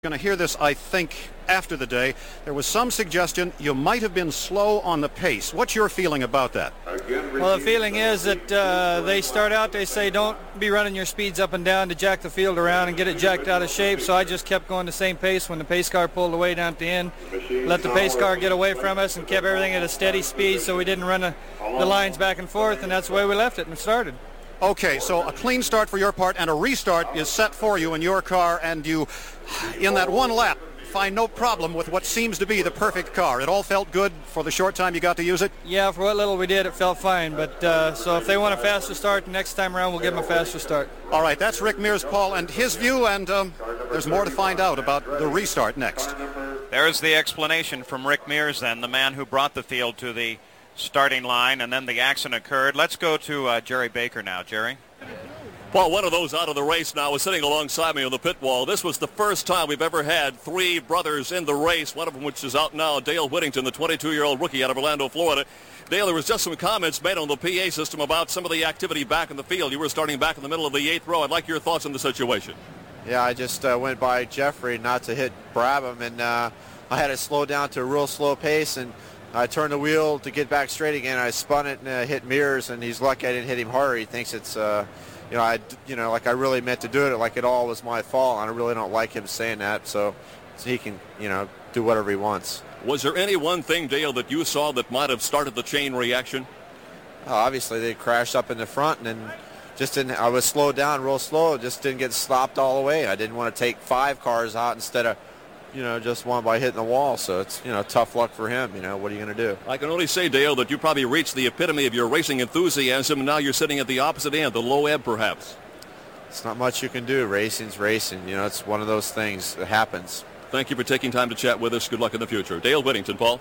Going to hear this, I think, after the day. There was some suggestion you might have been slow on the pace. What's your feeling about that? Well, the feeling is that they start out, they say don't be running your speeds up and down to jack the field around and get it jacked out of shape, so I just kept going the same pace. When the pace car pulled away down at the end, let the pace car get away from us and kept everything at a steady speed so we didn't run the lines back and forth, and that's the way we left it and started. Okay, so a clean start for your part and a restart is set for you in your car, and you, in that one lap, find no problem with what seems to be the perfect car. It all felt good for the short time you got to use it? Yeah, for what little we did, it felt fine. But so if they want a faster start, the next time around we'll give them a faster start. All right, that's Rick Mears, Paul, and his view, and there's more to find out about the restart next. There's the explanation from Rick Mears, then, the man who brought the field to the starting line, and then the accident occurred. Let's go to Jerry Baker now. Jerry? Paul, one of those out of the race now is sitting alongside me on the pit wall. This was the first time we've ever had three brothers in the race, one of them which is out now, Dale Whittington, the 22-year-old rookie out of Orlando, Florida. Dale, there was just some comments made on the PA system about some of the activity back in the field. You were starting back in the middle of the 8th row. I'd like your thoughts on the situation. Yeah, I just went by Jeffrey not to hit Brabham, and I had to slow down to a real slow pace, and I turned the wheel to get back straight again. I spun it and hit Mears, and he's lucky I didn't hit him harder. He thinks it's, like I really meant to do it, like it all was my fault. And I really don't like him saying that, so he can, do whatever he wants. Was there any one thing, Dale, that you saw that might have started the chain reaction? Obviously, they crashed up in the front, and then just didn't. I was slowed down real slow. Just didn't get stopped all the way. I didn't want to take 5 cars out instead of just one by hitting the wall. So it's, tough luck for him. What are you going to do? I can only say, Dale, that you probably reached the epitome of your racing enthusiasm, and now you're sitting at the opposite end, the low ebb, perhaps. It's not much you can do. Racing's racing. It's one of those things that happens. Thank you for taking time to chat with us. Good luck in the future. Dale Whittington, Paul.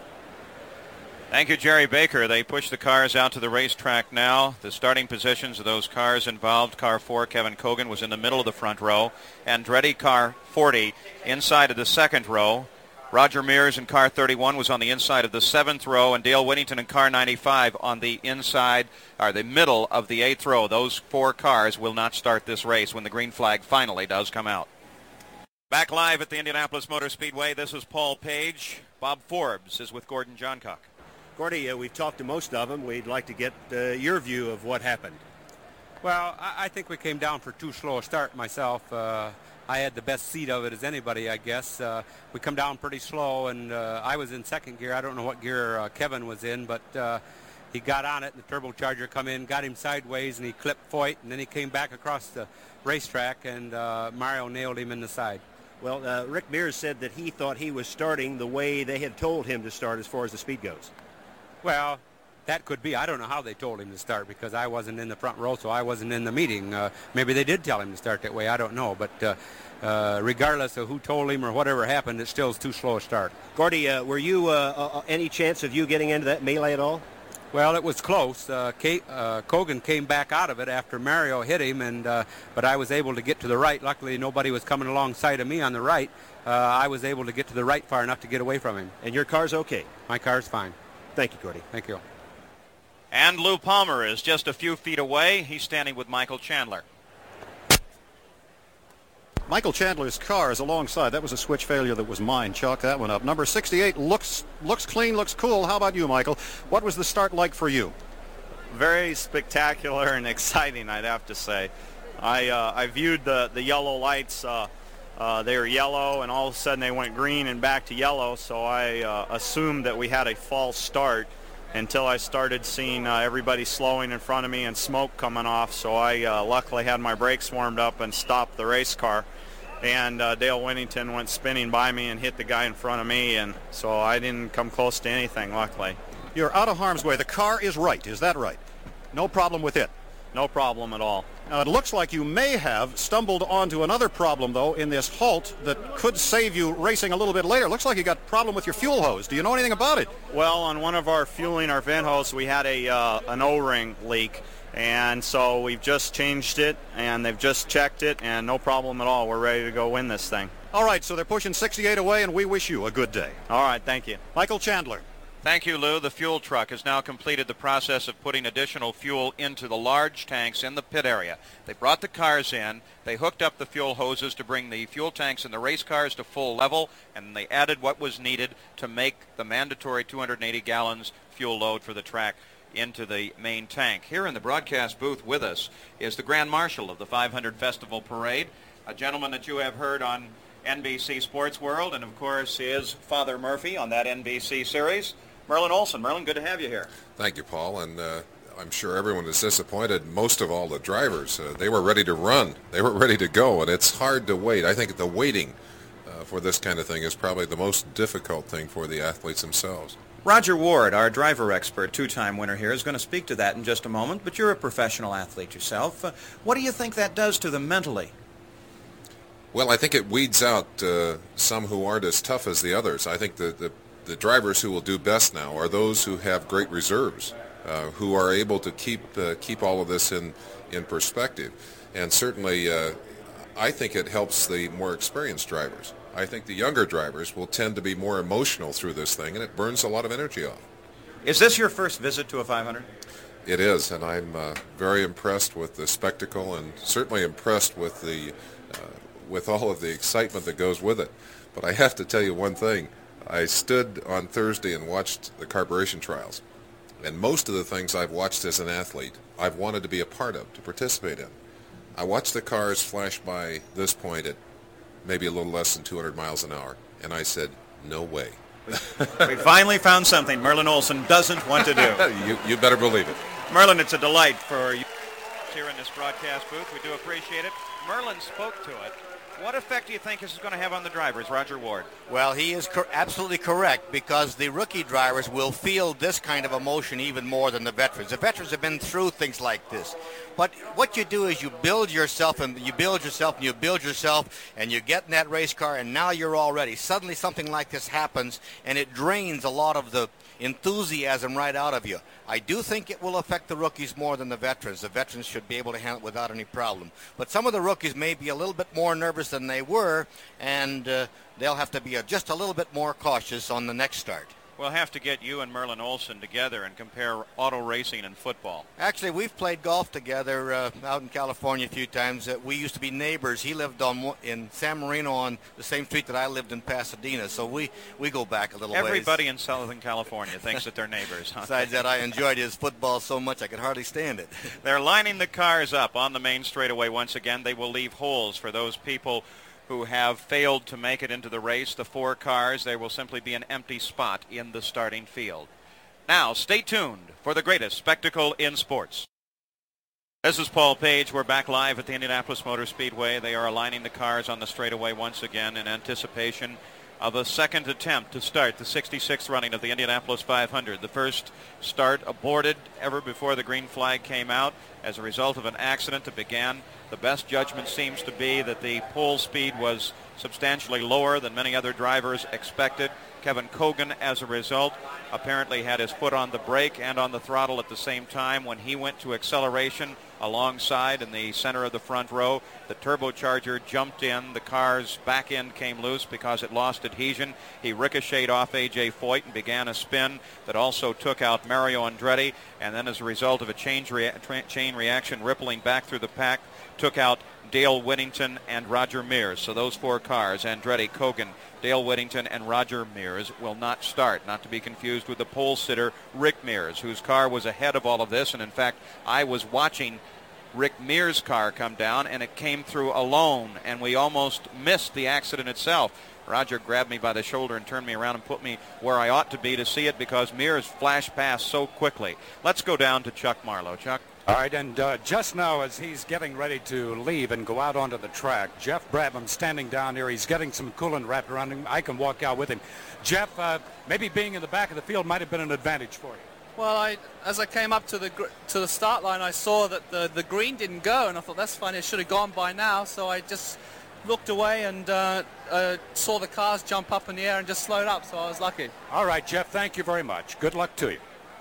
Thank you, Jerry Baker. They push the cars out to the racetrack now. The starting positions of those cars involved, car 4, Kevin Cogan, was in the middle of the front row. Andretti, car 40, inside of the second row. Roger Mears in car 31 was on the inside of the 7th row, and Dale Whittington in car 95 on the inside, or the middle of the 8th row. Those 4 cars will not start this race when the green flag finally does come out. Back live at the Indianapolis Motor Speedway, this is Paul Page. Bob Forbes is with Gordon Johncock. Gordy, we've talked to most of them. We'd like to get your view of what happened. Well, I think we came down for too slow a start myself. I had the best seat of it as anybody, I guess. We come down pretty slow, and I was in second gear. I don't know what gear Kevin was in, but he got on it, and the turbocharger come in, got him sideways, and he clipped Foyt, and then he came back across the racetrack, and Mario nailed him in the side. Well, Rick Mears said that he thought he was starting the way they had told him to start as far as the speed goes. Well, that could be. I don't know how they told him to start because I wasn't in the front row, so I wasn't in the meeting. Maybe they did tell him to start that way. I don't know. But regardless of who told him or whatever happened, it still is too slow a start. Gordy, were you any chance of you getting into that melee at all? Well, it was close. Cogan came back out of it after Mario hit him, but I was able to get to the right. Luckily, nobody was coming alongside of me on the right. I was able to get to the right far enough to get away from him. And your car's okay? My car's fine. Thank you, Gordy. Thank you. And Lou Palmer is just a few feet away. He's standing with Michael Chandler. Michael Chandler's car is alongside. That was a switch failure that was mine. Chalk that one up. Number 68 looks clean, looks cool. How about you, Michael? What was the start like for you? Very spectacular and exciting, I'd have to say. I viewed the yellow lights. They were yellow, and all of a sudden they went green and back to yellow, so I assumed that we had a false start until I started seeing everybody slowing in front of me and smoke coming off, so I luckily had my brakes warmed up and stopped the race car. And Dale Whittington went spinning by me and hit the guy in front of me, and so I didn't come close to anything, luckily. You're out of harm's way. The car is right. Is that right? No problem with it? No problem at all. Now, it looks like you may have stumbled onto another problem, though, in this halt that could save you racing a little bit later. Looks like you got a problem with your fuel hose. Do you know anything about it? Well, on one of our fueling our vent hose, we had an O-ring leak, and so we've just changed it, and they've just checked it, and no problem at all. We're ready to go win this thing. All right, so they're pushing 68 away, and we wish you a good day. All right, thank you. Michael Chandler. Thank you, Lou. The fuel truck has now completed the process of putting additional fuel into the large tanks in the pit area. They brought the cars in. They hooked up the fuel hoses to bring the fuel tanks in the race cars to full level, and they added what was needed to make the mandatory 280 gallons fuel load for the track into the main tank. Here in the broadcast booth with us is the Grand Marshal of the 500 Festival Parade, a gentleman that you have heard on NBC Sports World, and of course is Father Murphy on that NBC series. Merlin Olsen. Merlin, good to have you here. Thank you, Paul, and I'm sure everyone is disappointed, most of all the drivers. They were ready to run. They were ready to go, and it's hard to wait. I think the waiting for this kind of thing is probably the most difficult thing for the athletes themselves. Roger Ward, our driver expert, two-time winner here, is going to speak to that in just a moment, but you're a professional athlete yourself. What do you think that does to them mentally? Well, I think it weeds out some who aren't as tough as the others. I think the drivers who will do best now are those who have great reserves, who are able to keep all of this in perspective. And certainly, I think it helps the more experienced drivers. I think the younger drivers will tend to be more emotional through this thing, and it burns a lot of energy off. Is this your first visit to a 500? It is, and I'm very impressed with the spectacle, and certainly impressed with with all of the excitement that goes with it. But I have to tell you one thing. I stood on Thursday and watched the carburation trials, and most of the things I've watched as an athlete, I've wanted to be a part of, to participate in. I watched the cars flash by this point at maybe a little less than 200 miles an hour, and I said, no way. We finally found something Merlin Olsen doesn't want to do. You better believe it. Merlin, it's a delight for you here in this broadcast booth. We do appreciate it. Merlin spoke to it. What effect do you think this is going to have on the drivers, Roger Ward? Well, he is absolutely correct, because the rookie drivers will feel this kind of emotion even more than the veterans. The veterans have been through things like this. But what you do is you build yourself, and you build yourself, and you build yourself, and you get in that race car, and now you're all ready. Suddenly something like this happens, and it drains a lot of the enthusiasm right out of you. I do think it will affect the rookies more than the veterans. The veterans should be able to handle it without any problem. But some of the rookies may be a little bit more nervous than they were, and they'll have to be just a little bit more cautious on the next start. We'll have to get you and Merlin Olsen together and compare auto racing and football. Actually, we've played golf together out in California a few times. We used to be neighbors. He lived in San Marino on the same street that I lived in Pasadena, so we go back a little ways. Everybody in Southern California thinks that they're neighbors. Huh? Besides that, I enjoyed his football so much I could hardly stand it. They're lining the cars up on the main straightaway once again. They will leave holes for those people who have failed to make it into the race. The 4 cars, there will simply be an empty spot in the starting field. Now, stay tuned for the greatest spectacle in sports. This is Paul Page. We're back live at the Indianapolis Motor Speedway. They are aligning the cars on the straightaway once again in anticipation of a second attempt to start the 66th running of the Indianapolis 500. The first start aborted ever before the green flag came out as a result of an accident that began. The best judgment seems to be that the pole speed was substantially lower than many other drivers expected. Kevin Cogan, as a result, apparently had his foot on the brake and on the throttle at the same time. When he went to acceleration alongside in the center of the front row, the turbocharger jumped in. The car's back end came loose because it lost adhesion. He ricocheted off A.J. Foyt and began a spin that also took out Mario Andretti, and then as a result of a chain reaction rippling back through the pack, took out Dale Whittington and Roger Mears. So those 4 cars, Andretti, Cogan, Dale Whittington, and Roger Mears, will not start, not to be confused with the pole sitter Rick Mears, whose car was ahead of all of this. And in fact, I was watching Rick Mears' car come down, and it came through alone, and we almost missed the accident itself. Roger grabbed me by the shoulder and turned me around and put me where I ought to be to see it, because Mears flashed past so quickly. Let's go down to Chuck Marlowe. Chuck? All right, and just now as he's getting ready to leave and go out onto the track, Jeff Brabham standing down here. He's getting some coolant wrapped around him. I can walk out with him. Jeff, maybe being in the back of the field might have been an advantage for you. Well, as I came up to the start line, I saw that the green didn't go, and I thought, that's fine. It should have gone by now, so I just looked away and saw the cars jump up in the air and just slowed up, so I was lucky. All right, Jeff, thank you very much. Good luck to you.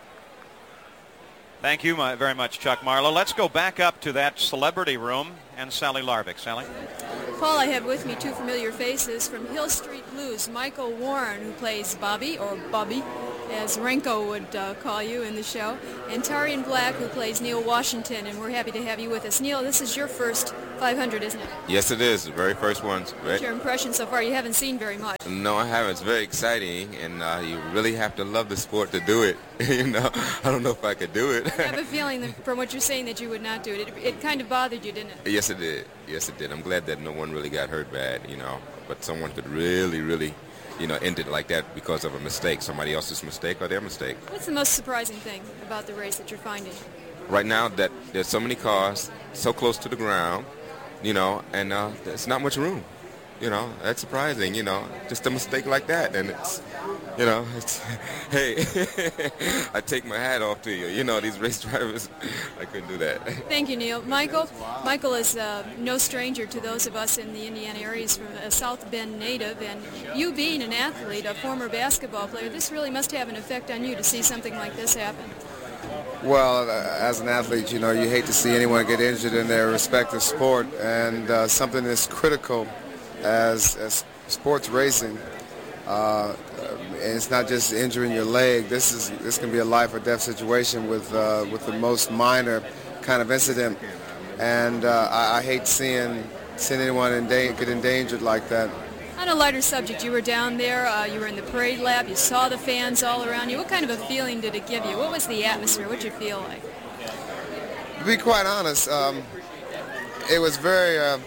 Thank you very much, Chuck Marlowe. Let's go back up to that celebrity room and Sally Larvick. Sally? Paul, I have with me two familiar faces from Hill Street Blues. Michael Warren, who plays Bobby, or Bubby, as Renko would call you in the show, and Tarian Black, who plays Neil Washington, and we're happy to have you with us. Neil, this is your first 500, isn't it? Yes, it is. The very first one. What's your impression so far? You haven't seen very much. No, I haven't. It's very exciting, and you really have to love the sport to do it. You know, I don't know if I could do it. I have a feeling that from what you're saying that you would not do it. It kind of bothered you, didn't it? Yes, it did. Yes, it did. I'm glad that no one really got hurt bad, you know, but someone could really, you know, end it like that because of a mistake, somebody else's mistake or their mistake. What's the most surprising thing about the race that you're finding? Right now, that there's so many cars so close to the ground, you know, and there's not much room. You know, that's surprising, you know, just a mistake like that. And it's, you know, it's, hey, I take my hat off to you. You know, these race drivers, I couldn't do that. Thank you, Neil. Michael is no stranger to those of us in the Indiana area. He's from a South Bend native, and you being an athlete, a former basketball player, this really must have an effect on you to see something like this happen. Well, as an athlete, you know, you hate to see anyone get injured in their respective sport, and something as critical as sports racing, and it's not just injuring your leg. This can be a life or death situation with the most minor kind of incident, and I hate seeing anyone get endangered like that. On a lighter subject, you were down there, you were in the parade lap, you saw the fans all around you. What kind of a feeling did it give you? What was the atmosphere? What did you feel like? To be quite honest, it was very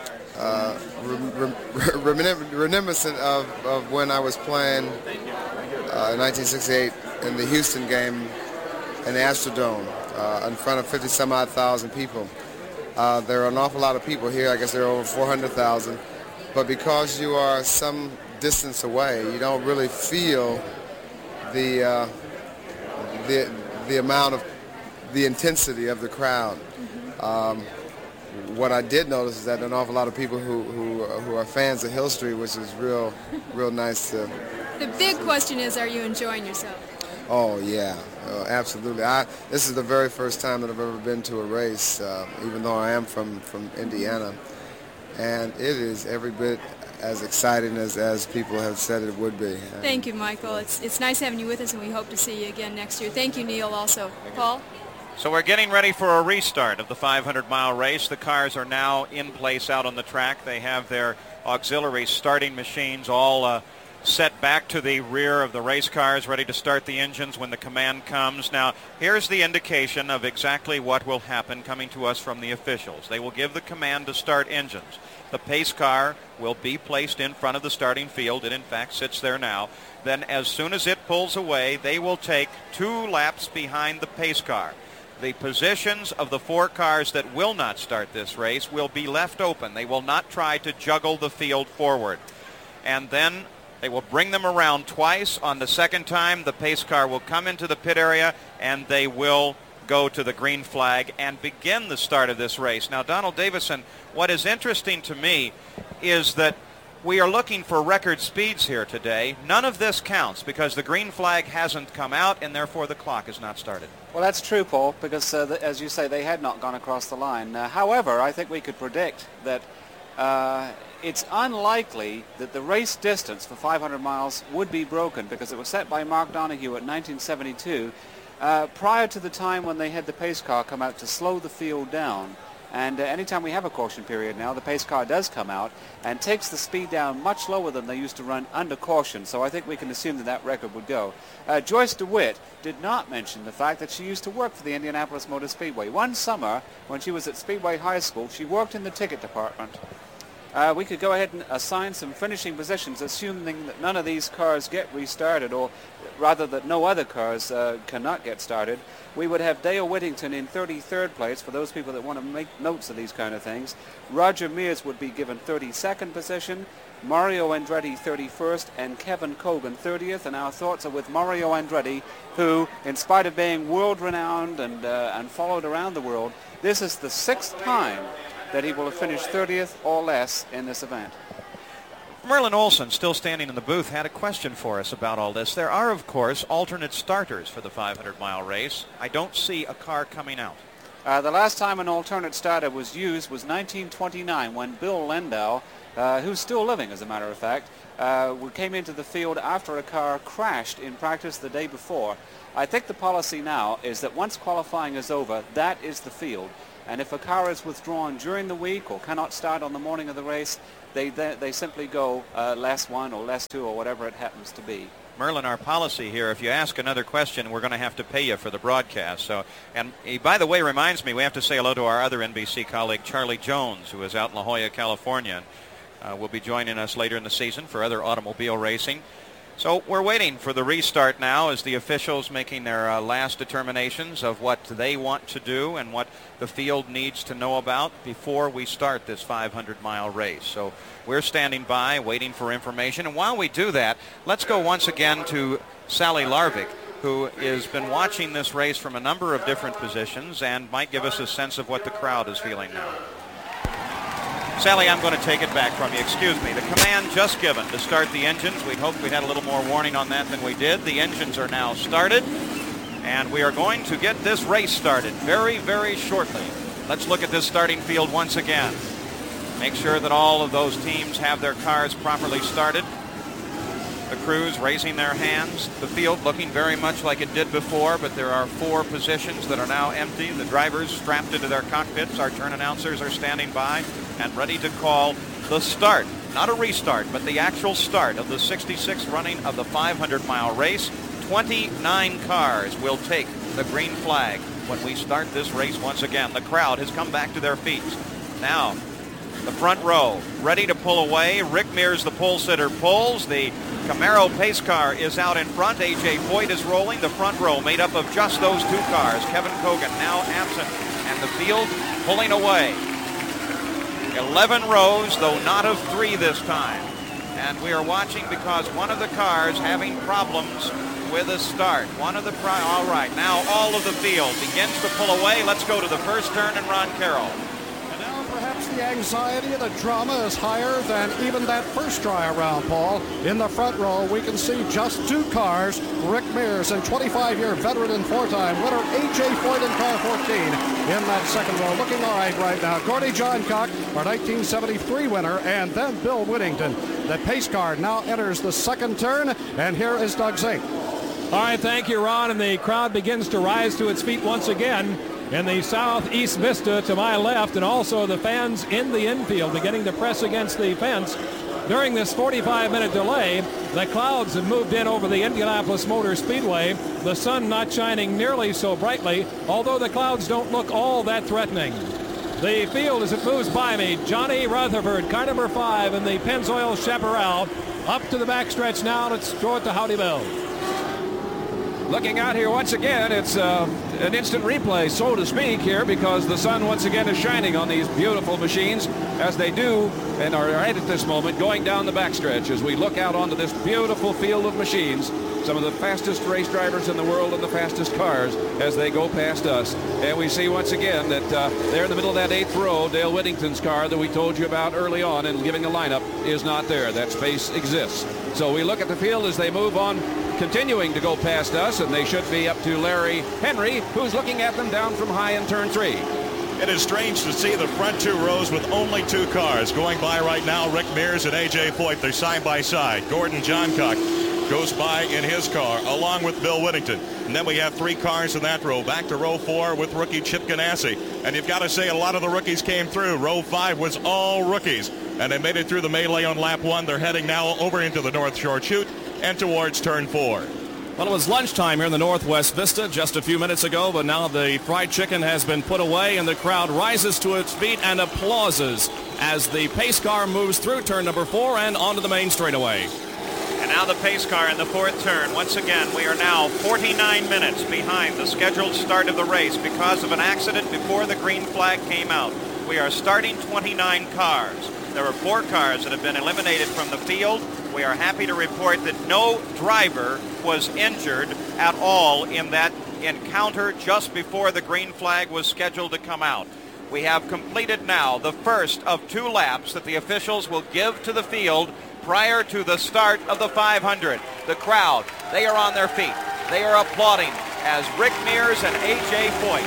reminiscent of when I was playing in 1968 in the Houston game in the Astrodome in front of 50-some-odd thousand people. There are an awful lot of people here. I guess there are over 400,000. But because you are some distance away, you don't really feel the amount of the intensity of the crowd. What I did notice is that an awful lot of people who are fans of Hill Street, which is real nice to. The big question is, are you enjoying yourself? Oh yeah, absolutely. This is the very first time that I've ever been to a race, even though I am from Indiana, and it is every bit as exciting as people have said it would be. Thank you, Michael. It's nice having you with us, and we hope to see you again next year. Thank you, Neil, also. Paul? So we're getting ready for a restart of the 500-mile race. The cars are now in place out on the track. They have their auxiliary starting machines all set back to the rear of the race cars, ready to start the engines when the command comes. Now, here's the indication of exactly what will happen coming to us from the officials. They will give the command to start engines. The pace car will be placed in front of the starting field. It, in fact, sits there now. Then as soon as it pulls away, they will take 2 laps behind the pace car. The positions of the 4 cars that will not start this race will be left open. They will not try to juggle the field forward. And then they will bring them around twice. On the second time, the pace car will come into the pit area, and they will go to the green flag and begin the start of this race. Now, Donald Davison, what is interesting to me is that we are looking for record speeds here today. None of this counts because the green flag hasn't come out, and therefore the clock has not started. Well, that's true, Paul, because as you say, they had not gone across the line. However, I think we could predict that it's unlikely that the race distance for 500 miles would be broken because it was set by Mark Donohue at 1972 prior to the time when they had the pace car come out to slow the field down. And anytime we have a caution period now, the pace car does come out and takes the speed down much lower than they used to run under caution. So I think we can assume that that record would go. Joyce DeWitt did not mention the fact that she used to work for the Indianapolis Motor Speedway. One summer, when she was at Speedway High School, she worked in the ticket department. We could go ahead and assign some finishing positions, assuming that none of these cars get restarted, or rather that no other cars cannot get started. We would have Dale Whittington in 33rd place for those people that want to make notes of these kind of things. Roger Mears would be given 32nd position, Mario Andretti 31st, and Kevin Cogan 30th. And our thoughts are with Mario Andretti, who, in spite of being world-renowned and followed around the world, this is the 6th time that he will have finished 30th or less in this event. Merlin Olsen, still standing in the booth, had a question for us about all this. There are, of course, alternate starters for the 500-mile race. I don't see a car coming out. The last time an alternate starter was used was 1929 when Bill Lendow, who's still living as a matter of fact, came into the field after a car crashed in practice the day before. I think the policy now is that once qualifying is over, that is the field. And if a car is withdrawn during the week or cannot start on the morning of the race, they simply go last one or last two or whatever it happens to be. Merlin, our policy here, if you ask another question, we're going to have to pay you for the broadcast. So, and he, by the way, reminds me, we have to say hello to our other NBC colleague, Charlie Jones, who is out in La Jolla, California. Will be joining us later in the season for other automobile racing. So we're waiting for the restart now as the officials making their last determinations of what they want to do and what the field needs to know about before we start this 500-mile race. So we're standing by waiting for information. And while we do that, let's go once again to Sally Larvik, who has been watching this race from a number of different positions and might give us a sense of what the crowd is feeling now. Sally, I'm going to take it back from you. Excuse me. The command just given to start the engines. We'd hoped we'd had a little more warning on that than we did. The engines are now started, and we are going to get this race started very, very shortly. Let's look at this starting field once again. Make sure that all of those teams have their cars properly started. The crews raising their hands. The field looking very much like it did before, but there are 4 positions that are now empty. The drivers strapped into their cockpits. Our turn announcers are standing by and ready to call the start. Not a restart, but the actual start of the 66th running of the 500-mile race. 29 cars will take the green flag when we start this race once again. The crowd has come back to their feet. Now, the front row ready to pull away. Rick Mears, the pole sitter, pulls. The Camaro pace car is out in front. A.J. Foyt is rolling. The front row made up of just those 2 cars. Kevin Kogan now absent, and the field pulling away. 11 rows, though not of 3 this time. And we are watching because one of the cars having problems with a start. All right, now all of the field begins to pull away. Let's go to the first turn and Ron Carroll. Perhaps the anxiety and the drama is higher than even that first try around, Paul. In the front row, we can see just 2 cars. Rick Mears, and 25-year veteran and 4-time winner A.J. Foyt in car 14 in that second row. Looking all right now. Gordie Johncock, our 1973 winner, and then Bill Whittington. The pace car now enters the second turn, and here is Doug Zink. All right, thank you, Ron, and the crowd begins to rise to its feet once again. In the southeast vista to my left, and also the fans in the infield beginning to press against the fence. During this 45-minute delay, the clouds have moved in over the Indianapolis Motor Speedway, the sun not shining nearly so brightly, although the clouds don't look all that threatening. The field as it moves by me, Johnny Rutherford, car number 5 in the Pennzoil Chaparral, up to the backstretch now. Let's throw it to Howdy Bill. Looking out here once again, it's an instant replay, so to speak, here, because the sun once again is shining on these beautiful machines as they do and are right at this moment going down the backstretch as we look out onto this beautiful field of machines. Some of the fastest race drivers in the world and the fastest cars as they go past us. And we see once again that there in the middle of that 8th row, Dale Whittington's car that we told you about early on and giving the lineup is not there. That space exists. So we look at the field as they move on, continuing to go past us, and they should be up to Larry Henry, who's looking at them down from high in turn 3. It is strange to see the front 2 rows with only 2 cars going by right now. Rick Mears and A.J. Foyt, they're side by side. Gordon Johncock goes by in his car along with Bill Whittington. And then we have 3 cars in that row. Back to row 4 with rookie Chip Ganassi. And you've got to say a lot of the rookies came through. Row 5 was all rookies. And they made it through the melee on lap 1. They're heading now over into the North Shore Chute and towards turn 4. Well, it was lunchtime here in the Northwest Vista just a few minutes ago, but now the fried chicken has been put away and the crowd rises to its feet and applauses as the pace car moves through turn number 4 and onto the main straightaway. And now the pace car in the 4th turn. Once again, we are now 49 minutes behind the scheduled start of the race because of an accident before the green flag came out. We are starting 29 cars. There are 4 cars that have been eliminated from the field. We are happy to report that no driver was injured at all in that encounter just before the green flag was scheduled to come out. We have completed now the first of 2 laps that the officials will give to the field prior to the start of the 500. The crowd, they are on their feet. They are applauding as Rick Mears and A.J. Foyt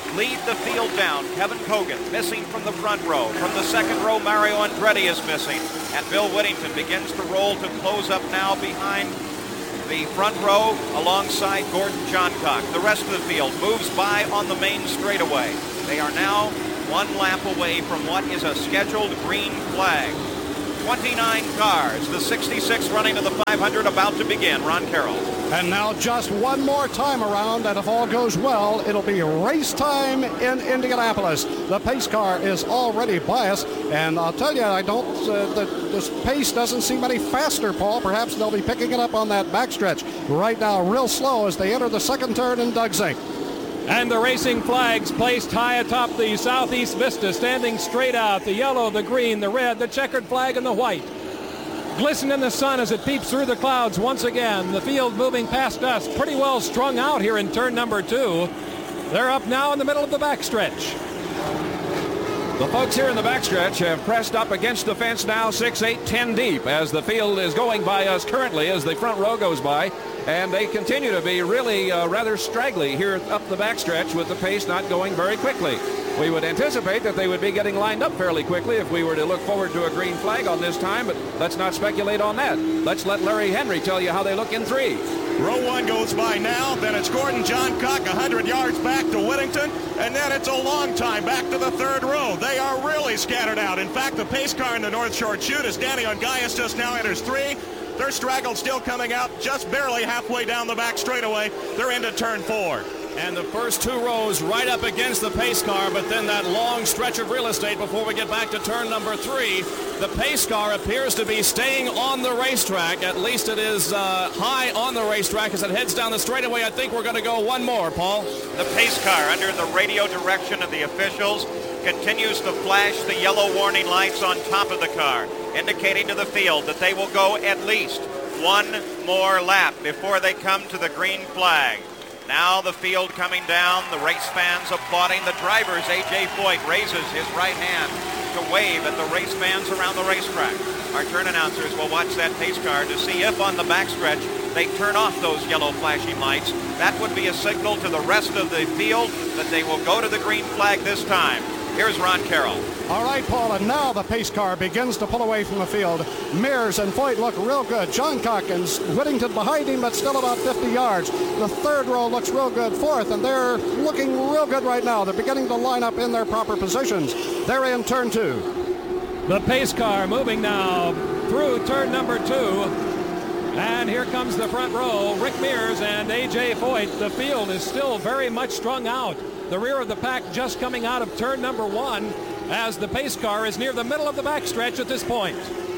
lead the field down. Kevin Cogan missing from the front row. From the second row, Mario Andretti is missing. And Bill Whittington begins to roll to close up now behind the front row alongside Gordon Johncock. The rest of the field moves by on the main straightaway. They are now 1 lap away from what is a scheduled green flag. 29 cars, the 66 running to the 500 about to begin. Ron Carroll. And now just one more time around, and if all goes well, it'll be race time in Indianapolis. The pace car is already biased, and I'll tell you, I don't. This pace doesn't seem any faster, Paul. Perhaps they'll be picking it up on that backstretch. Right now, real slow as they enter the second turn in Doug Zink. And the racing flags placed high atop the southeast vista, standing straight out. The yellow, the green, the red, the checkered flag, and the white. Glisten in the sun as it peeps through the clouds once again. The field moving past us, pretty well strung out here in turn number 2. They're up now in the middle of the backstretch. The folks here in the backstretch have pressed up against the fence now 6, 8, 10 deep as the field is going by us currently as the front row goes by. And they continue to be really rather straggly here up the backstretch with the pace not going very quickly. We would anticipate that they would be getting lined up fairly quickly if we were to look forward to a green flag on this time, but let's not speculate on that. Let's let Larry Henry tell you how they look in 3. Row 1 goes by now, then it's Gordon Johncock 100 yards back to Whittington, and then it's a long time back to the third row. They are really scattered out. In fact, the pace car in the North Short Chute as Danny Ongaias just now enters 3. They're straggled, still coming out just barely halfway down the back straightaway. They're into turn 4. And the first 2 rows right up against the pace car, but then that long stretch of real estate before we get back to turn number 3. The pace car appears to be staying on the racetrack. At least it is high on the racetrack as it heads down the straightaway. I think we're going to go one more, Paul. The pace car, under the radio direction of the officials, continues to flash the yellow warning lights on top of the car, indicating to the field that they will go at least one more lap before they come to the green flag. Now the field coming down, the race fans applauding the drivers. A.J. Foyt raises his right hand to wave at the race fans around the racetrack. Our turn announcers will watch that pace car to see if on the backstretch they turn off those yellow flashing lights. That would be a signal to the rest of the field that they will go to the green flag this time. Here's Ron Carroll. All right, Paul, and now the pace car begins to pull away from the field. Mears and Foyt look real good. Johncock and Whittington behind him, but still about 50 yards. The third row looks real good. Fourth, and they're looking real good right now. They're beginning to line up in their proper positions. They're in turn 2. The pace car moving now through turn number 2. And here comes the front row, Rick Mears and A.J. Foyt. The field is still very much strung out. The rear of the pack just coming out of turn number 1 as the pace car is near the middle of the backstretch at this point.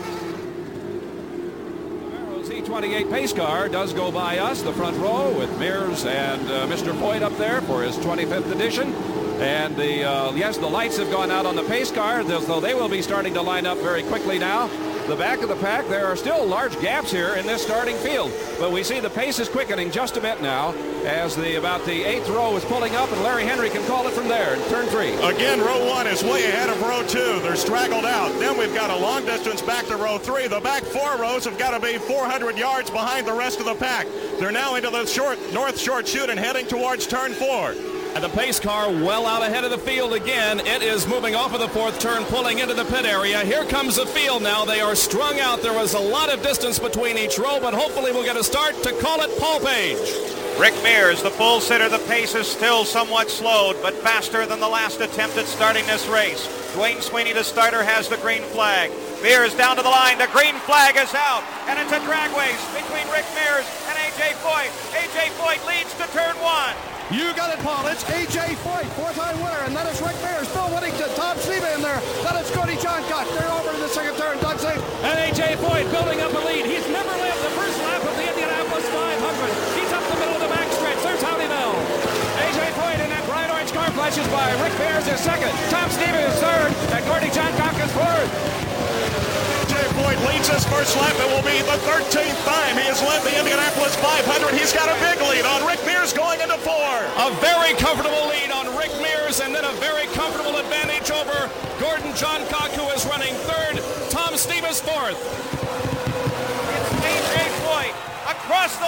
The Z28 pace car does go by us, the front row, with Mears and Mr. Foyt up there for his 25th edition. And the lights have gone out on the pace car, so they will be starting to line up very quickly now. The back of the pack, there are still large gaps here in this starting field, but we see the pace is quickening just a bit now as about the 8th row is pulling up, and Larry Henry can call it from there in turn 3. Again, row 1 is way ahead of row 2. They're straggled out. Then we've got a long distance back to row 3. The back 4 rows have got to be 400 yards behind the rest of the pack. They're now into the North Short Chute and heading towards turn 4. And the pace car well out ahead of the field again. It is moving off of the 4th turn, pulling into the pit area. Here comes the field now. They are strung out. There was a lot of distance between each row, but hopefully we'll get a start to call it Paul Page. Rick Mears, the pole sitter. The pace is still somewhat slowed, but faster than the last attempt at starting this race. Dwayne Sweeney, the starter, has the green flag. Mears down to the line. The green flag is out, and it's a drag race between Rick Mears and A.J. Foyt. A.J. Foyt leads to turn 1. You got it, Paul. It's A.J. Foyt, 4-time winner, and then it's Rick Mears, Bill Whittington, Tom Steva in there. Then it's Gordon Johncock. They're over to the second turn. Doug Zink. And A.J. Foyt building up a lead. He's never led the first lap of the Indianapolis 500. He's up the middle of the backstretch. There's Howdy Bell. A.J. Foyt in that bright orange car flashes by. Rick Mears is second. Tom Steva is third. And Gordon Johncock is fourth. Foyt leads his first lap. It will be the 13th time he has led the Indianapolis 500. He's got a big lead on Rick Mears going into 4. A very comfortable lead on Rick Mears, and then a very comfortable advantage over Gordon Johncock, who is running 3rd. Tom Steva's 4th. It's A.J. Foyt across the line.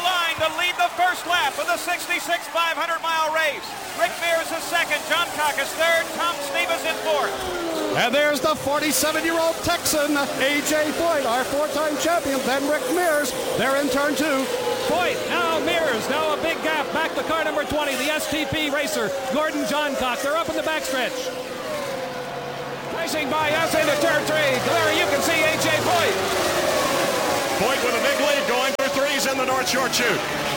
to lead the first lap of the 66 500-mile race. Rick Mears is second, John Cock is third, Tom Sneva's in fourth. And there's the 47-year-old Texan, A.J. Foyt, our four-time champion. Then Rick Mears. They're in turn two. Foyt, now Mears, now a big gap. Back to car number 20, the STP racer, Gordon Johncock. They're up in the backstretch. Racing by us into turn three. Larry, you can see A.J. Foyt. Foyt with a big lead going through threes in the North Short Chute.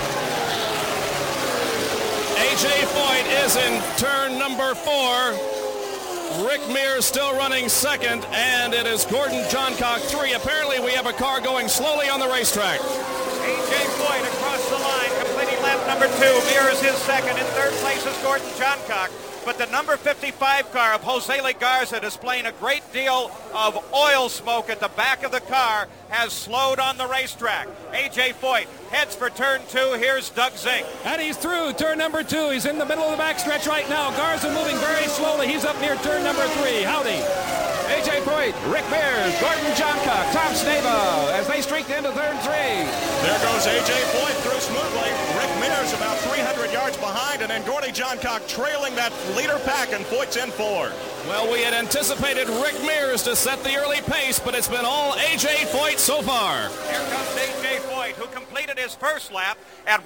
A.J. Foyt is in turn number 4. Rick Mears still running second, and it is Gordon Johncock 3. Apparently we have a car going slowly on the racetrack. A.J. Foyt across the line, completing lap number 2. Mears is second. In third place is Gordon Johncock. But the number 55 car of Jose Legarza, displaying a great deal of oil smoke at the back of the car, has slowed on the racetrack. A.J. Foyt heads for turn 2. Here's Doug Zink. And he's through turn number 2. He's in the middle of the backstretch right now. Garza moving very slowly. He's up near turn number 3. Howdy. A.J. Foyt, Rick Mears, Gordon Johncock, Tom Sneva as they streaked into turn 3. There goes A.J. Foyt through smoothly. Rick Mears about 300 yards behind, and then Gordon Johncock trailing that leader pack, and Foyt's in 4. Well, we had anticipated Rick Mears to set the early pace, but it's been all A.J. Foyt so far. Here comes A.J. Foyt, who completed his first lap at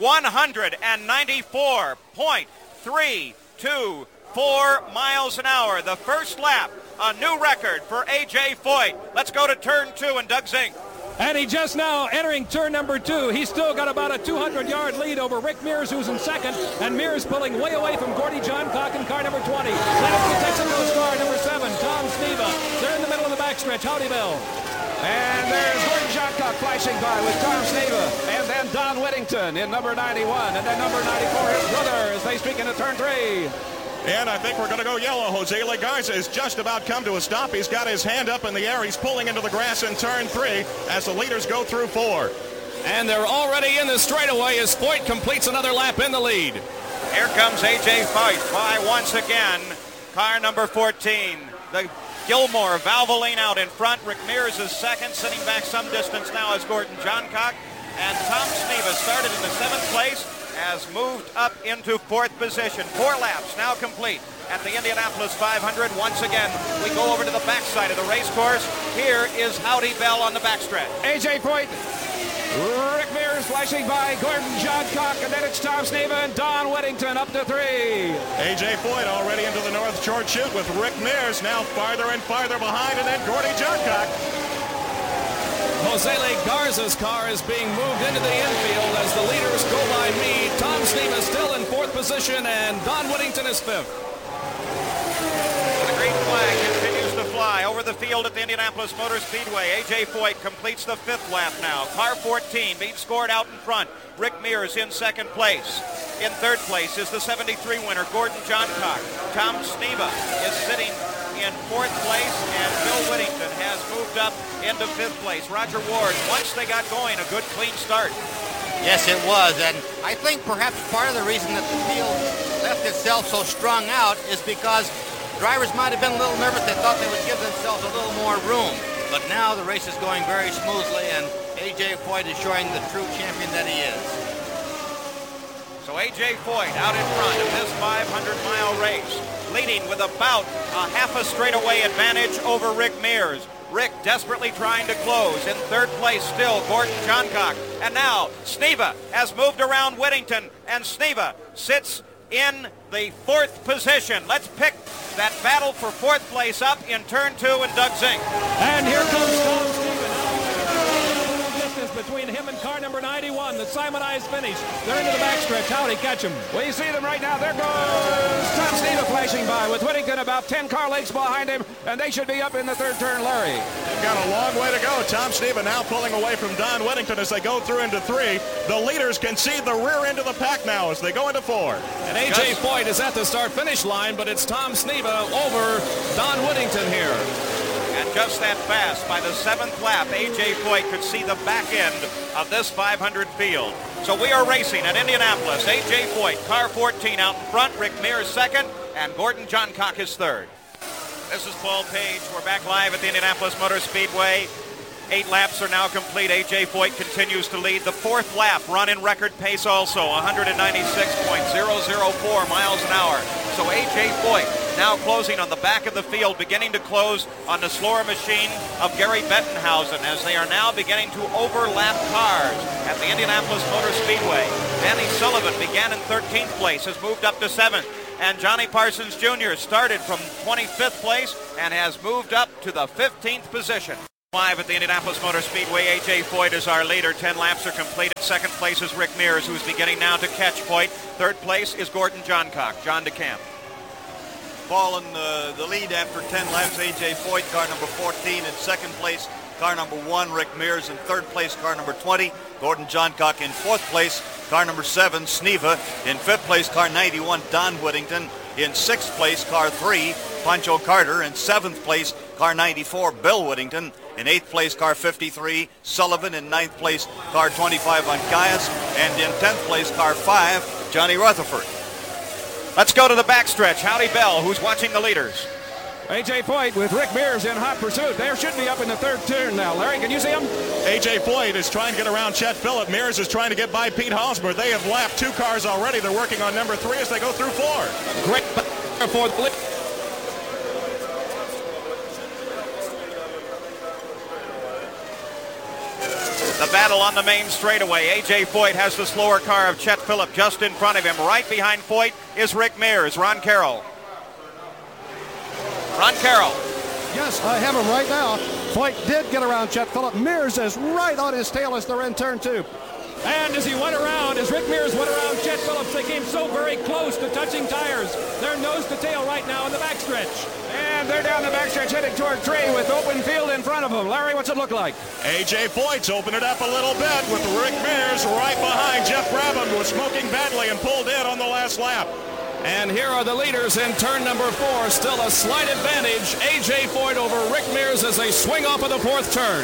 194.324 miles an hour. The first lap, a new record for A.J. Foyt. Let's go to turn 2 and Doug Zink. And he just now entering turn number 2. He's still got about a 200-yard lead over Rick Mears, who's in second. And Mears pulling way away from Gordy Johncock in car number 20. Then it's the Texan Coast car number 7, Tom Sneva. They're in the middle of the backstretch. Howdy, Bill. And there's Gordon Johncock flashing by with Tom Sneva. And then Don Whittington in number 91. And then number 94, his brother, as they streak into turn 3. And I think we're going to go yellow. Jose Legarza has just about come to a stop. He's got his hand up in the air. He's pulling into the grass in turn 3 as the leaders go through 4. And they're already in the straightaway as Foyt completes another lap in the lead. Here comes A.J. Foyt by once again. Car number 14. The Gilmore Valvoline out in front. Rick Mears is second, sitting back some distance now as Gordon Johncock. And Tom Sneva started in the 7th place, has moved up into 4th position. 4 laps now complete at the Indianapolis 500. Once again, we go over to the backside of the race course. Here is Howdy Bell on the backstretch. A.J. Foyt, Rick Mears flashing by Gordon Johncock, and then it's Tom Sneva and Don Whittington up to 3. A.J. Foyt already into the North Short Chute with Rick Mears now farther and farther behind, and then Gordon Johncock. Jose Legarza's car is being moved into the infield as the leaders go by me. Tom Sneva still in 4th position, and Don Whittington is 5th. The green flag continues to fly over the field at the Indianapolis Motor Speedway. A.J. Foyt completes the 5th lap now. Car 14 being scored out in front. Rick Mears in 2nd place. In 3rd place is the 73 winner, Gordon Johncock. Tom Sneva is sitting in 4th place, and Bill Whittington has moved up into 5th place. Roger Ward, once they got going, a good clean start. Yes, it was, and I think perhaps part of the reason that the field left itself so strung out is because drivers might have been a little nervous. They thought they would give themselves a little more room. But now the race is going very smoothly, and A.J. Foyt is showing the true champion that he is. So A.J. Foyt out in front of this 500-mile race, leading with about a half a straightaway advantage over Rick Mears. Rick desperately trying to close. In 3rd place still, Gordon Johncock. And now Sneva has moved around Whittington, and Sneva sits in the 4th position. Let's pick that battle for 4th place up in turn 2 and Doug Zink. And here comes Tom Sneva. Distance between him and car number 91, the Simonized finish. They're into the backstretch. Howdy, catch him. We see them right now. There goes Tom Sneva flashing by with Whittington about 10 car lengths behind him, and they should be up in the 3rd turn, Larry. They've got a long way to go. Tom Sneva now pulling away from Don Whittington as they go through into 3. The leaders can see the rear end of the pack now as they go into 4. And A.J. Foyt is at the start-finish line, but it's Tom Sneva over Don Whittington here. And just that fast, by the 7th lap, A.J. Foyt could see the back end of this 500 field. So we are racing at Indianapolis. A.J. Foyt, car 14 out in front, Rick Mears 2nd, and Gordon Johncock is 3rd. This is Paul Page. We're back live at the Indianapolis Motor Speedway. 8 laps are now complete. A.J. Foyt continues to lead. The 4th lap run in record pace also, 196.004 miles an hour. So A.J. Foyt now closing on the back of the field, beginning to close on the slower machine of Gary Bettenhausen as they are now beginning to overlap cars at the Indianapolis Motor Speedway. Danny Sullivan began in 13th place, has moved up to 7th. And Johnny Parsons Jr. started from 25th place and has moved up to the 15th position. 5 at the Indianapolis Motor Speedway. A.J. Foyt is our leader. 10 laps are completed. 2nd place is Rick Mears, who's beginning now to catch Foyt. 3rd place is Gordon Johncock. John DeCamp. Paul in the lead after 10 laps, A.J. Foyt, car number 14. In 2nd place, car number 1, Rick Mears. In 3rd place, car number 20, Gordon Johncock. In 4th place, car number 7, Sneva. In 5th place, car 91, Don Whittington. In 6th place, car 3, Pancho Carter. In 7th place, car 94, Bill Whittington. In 8th place, car 53, Sullivan. In 9th place, car 25, Ancayas. And in 10th place, car 5, Johnny Rutherford. Let's go to the backstretch. Howdy Bell, who's watching the leaders. A.J. Foyt with Rick Mears in hot pursuit. They should be up in the 3rd turn now. Larry, can you see him? A.J. Foyt is trying to get around Chet Phillip. Mears is trying to get by Pete Hosmer. They have lapped 2 cars already. They're working on number 3 as they go through 4. Great for the The battle on the main straightaway. A.J. Foyt has the slower car of Chet Phillip just in front of him. Right behind Foyt is Rick Mears. Ron Carroll. Ron Carroll. Yes, I have him right now. Foyt did get around Chet Phillip. Mears is right on his tail as they're in turn 2. And as he went around, as Rick Mears went around Chet Phillips, they came so very close to touching tires. They're nose to tail right now in the backstretch. And they're down the backstretch heading toward 3 with open field in front of them. Larry, what's it look like? A.J. Foyt's opened it up a little bit with Rick Mears right behind. Jeff Brabham was smoking badly and pulled in on the last lap. And here are the leaders in turn number 4. Still a slight advantage. A.J. Foyt over Rick Mears as they swing off of the 4th turn.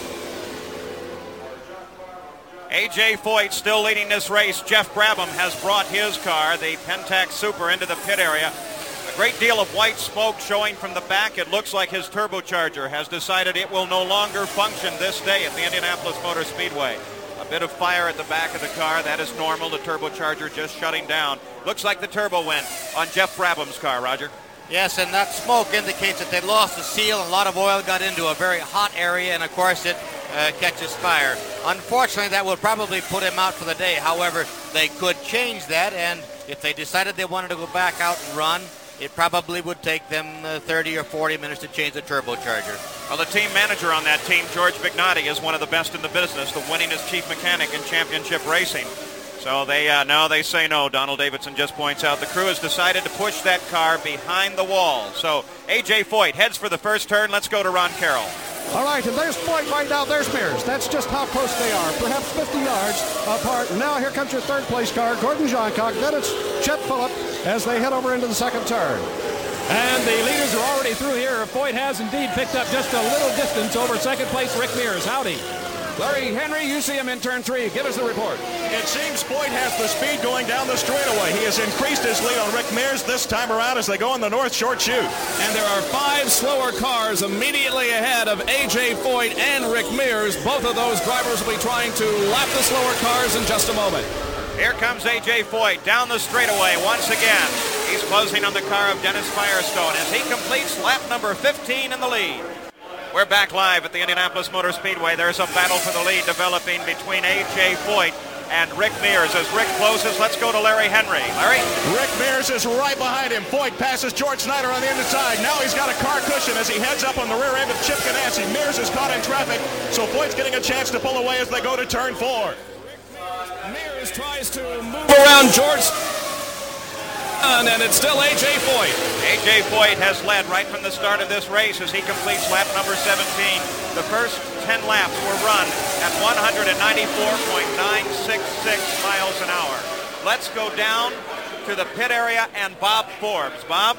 A.J. Foyt still leading this race. Jeff Brabham has brought his car, the Pentax Super, into the pit area. A great deal of white smoke showing from the back. It looks like his turbocharger has decided it will no longer function this day at the Indianapolis Motor Speedway. A bit of fire at the back of the car. That is normal. The turbocharger just shutting down. Looks like the turbo went on Jeff Brabham's car, Roger. Yes, and that smoke indicates that they lost the seal. A lot of oil got into a very hot area, and of course it catches fire. Unfortunately, that will probably put him out for the day. However, they could change that, and if they decided they wanted to go back out and run, it probably would take them 30 or 40 minutes to change the turbocharger. Well, the team manager on that team, George Bignotti, is one of the best in the business, the winningest chief mechanic in championship racing. So they say no. Donald Davidson just points out the crew has decided to push that car behind the wall. So A.J. Foyt heads for the 1st turn. Let's go to Ron Carroll. All right, and there's Foyt right now. There's Mears. That's just how close they are, perhaps 50 yards apart. Now here comes your 3rd place car, Gordon Johncock. Then it's Chet Phillip as they head over into the 2nd turn. And the leaders are already through here. Foyt has indeed picked up just a little distance over 2nd place Rick Mears. Howdy. Larry Henry, you see him in turn 3. Give us the report. It seems Foyt has the speed going down the straightaway. He has increased his lead on Rick Mears this time around as they go on the North Short Chute. And there are 5 slower cars immediately ahead of A.J. Foyt and Rick Mears. Both of those drivers will be trying to lap the slower cars in just a moment. Here comes A.J. Foyt down the straightaway once again. He's closing on the car of Dennis Firestone as he completes lap number 15 in the lead. We're back live at the Indianapolis Motor Speedway. There's a battle for the lead developing between A.J. Foyt and Rick Mears. As Rick closes, let's go to Larry Henry. Larry? Rick Mears is right behind him. Foyt passes George Snyder on the inside. Now he's got a car cushion as he heads up on the rear end of Chip Ganassi. Mears is caught in traffic, so Foyt's getting a chance to pull away as they go to turn 4. Mears tries to move around George, and it's still A.J. Foyt. A.J. Foyt has led right from the start of this race as he completes lap number 17. The first 10 laps were run at 194.966 miles an hour. Let's go down to the pit area and Bob Forbes. Bob?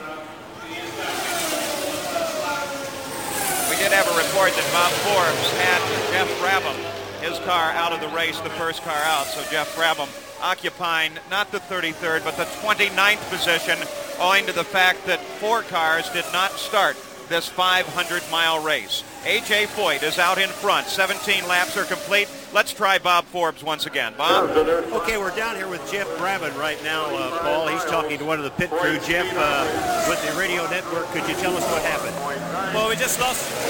We did have a report that Bob Forbes had Jeff Brabham, his car, out of the race, the first car out. So Jeff Brabham occupying not the 33rd but the 29th position owing to the fact that 4 cars did not start this 500-mile race. A.J. Foyt is out in front. 17 laps are complete. Let's try Bob Forbes once again. Bob? Okay, we're down here with Jeff Brabham right now, Paul. He's talking to one of the pit crew. Jeff, with the radio network, could you tell us what happened? Well, we just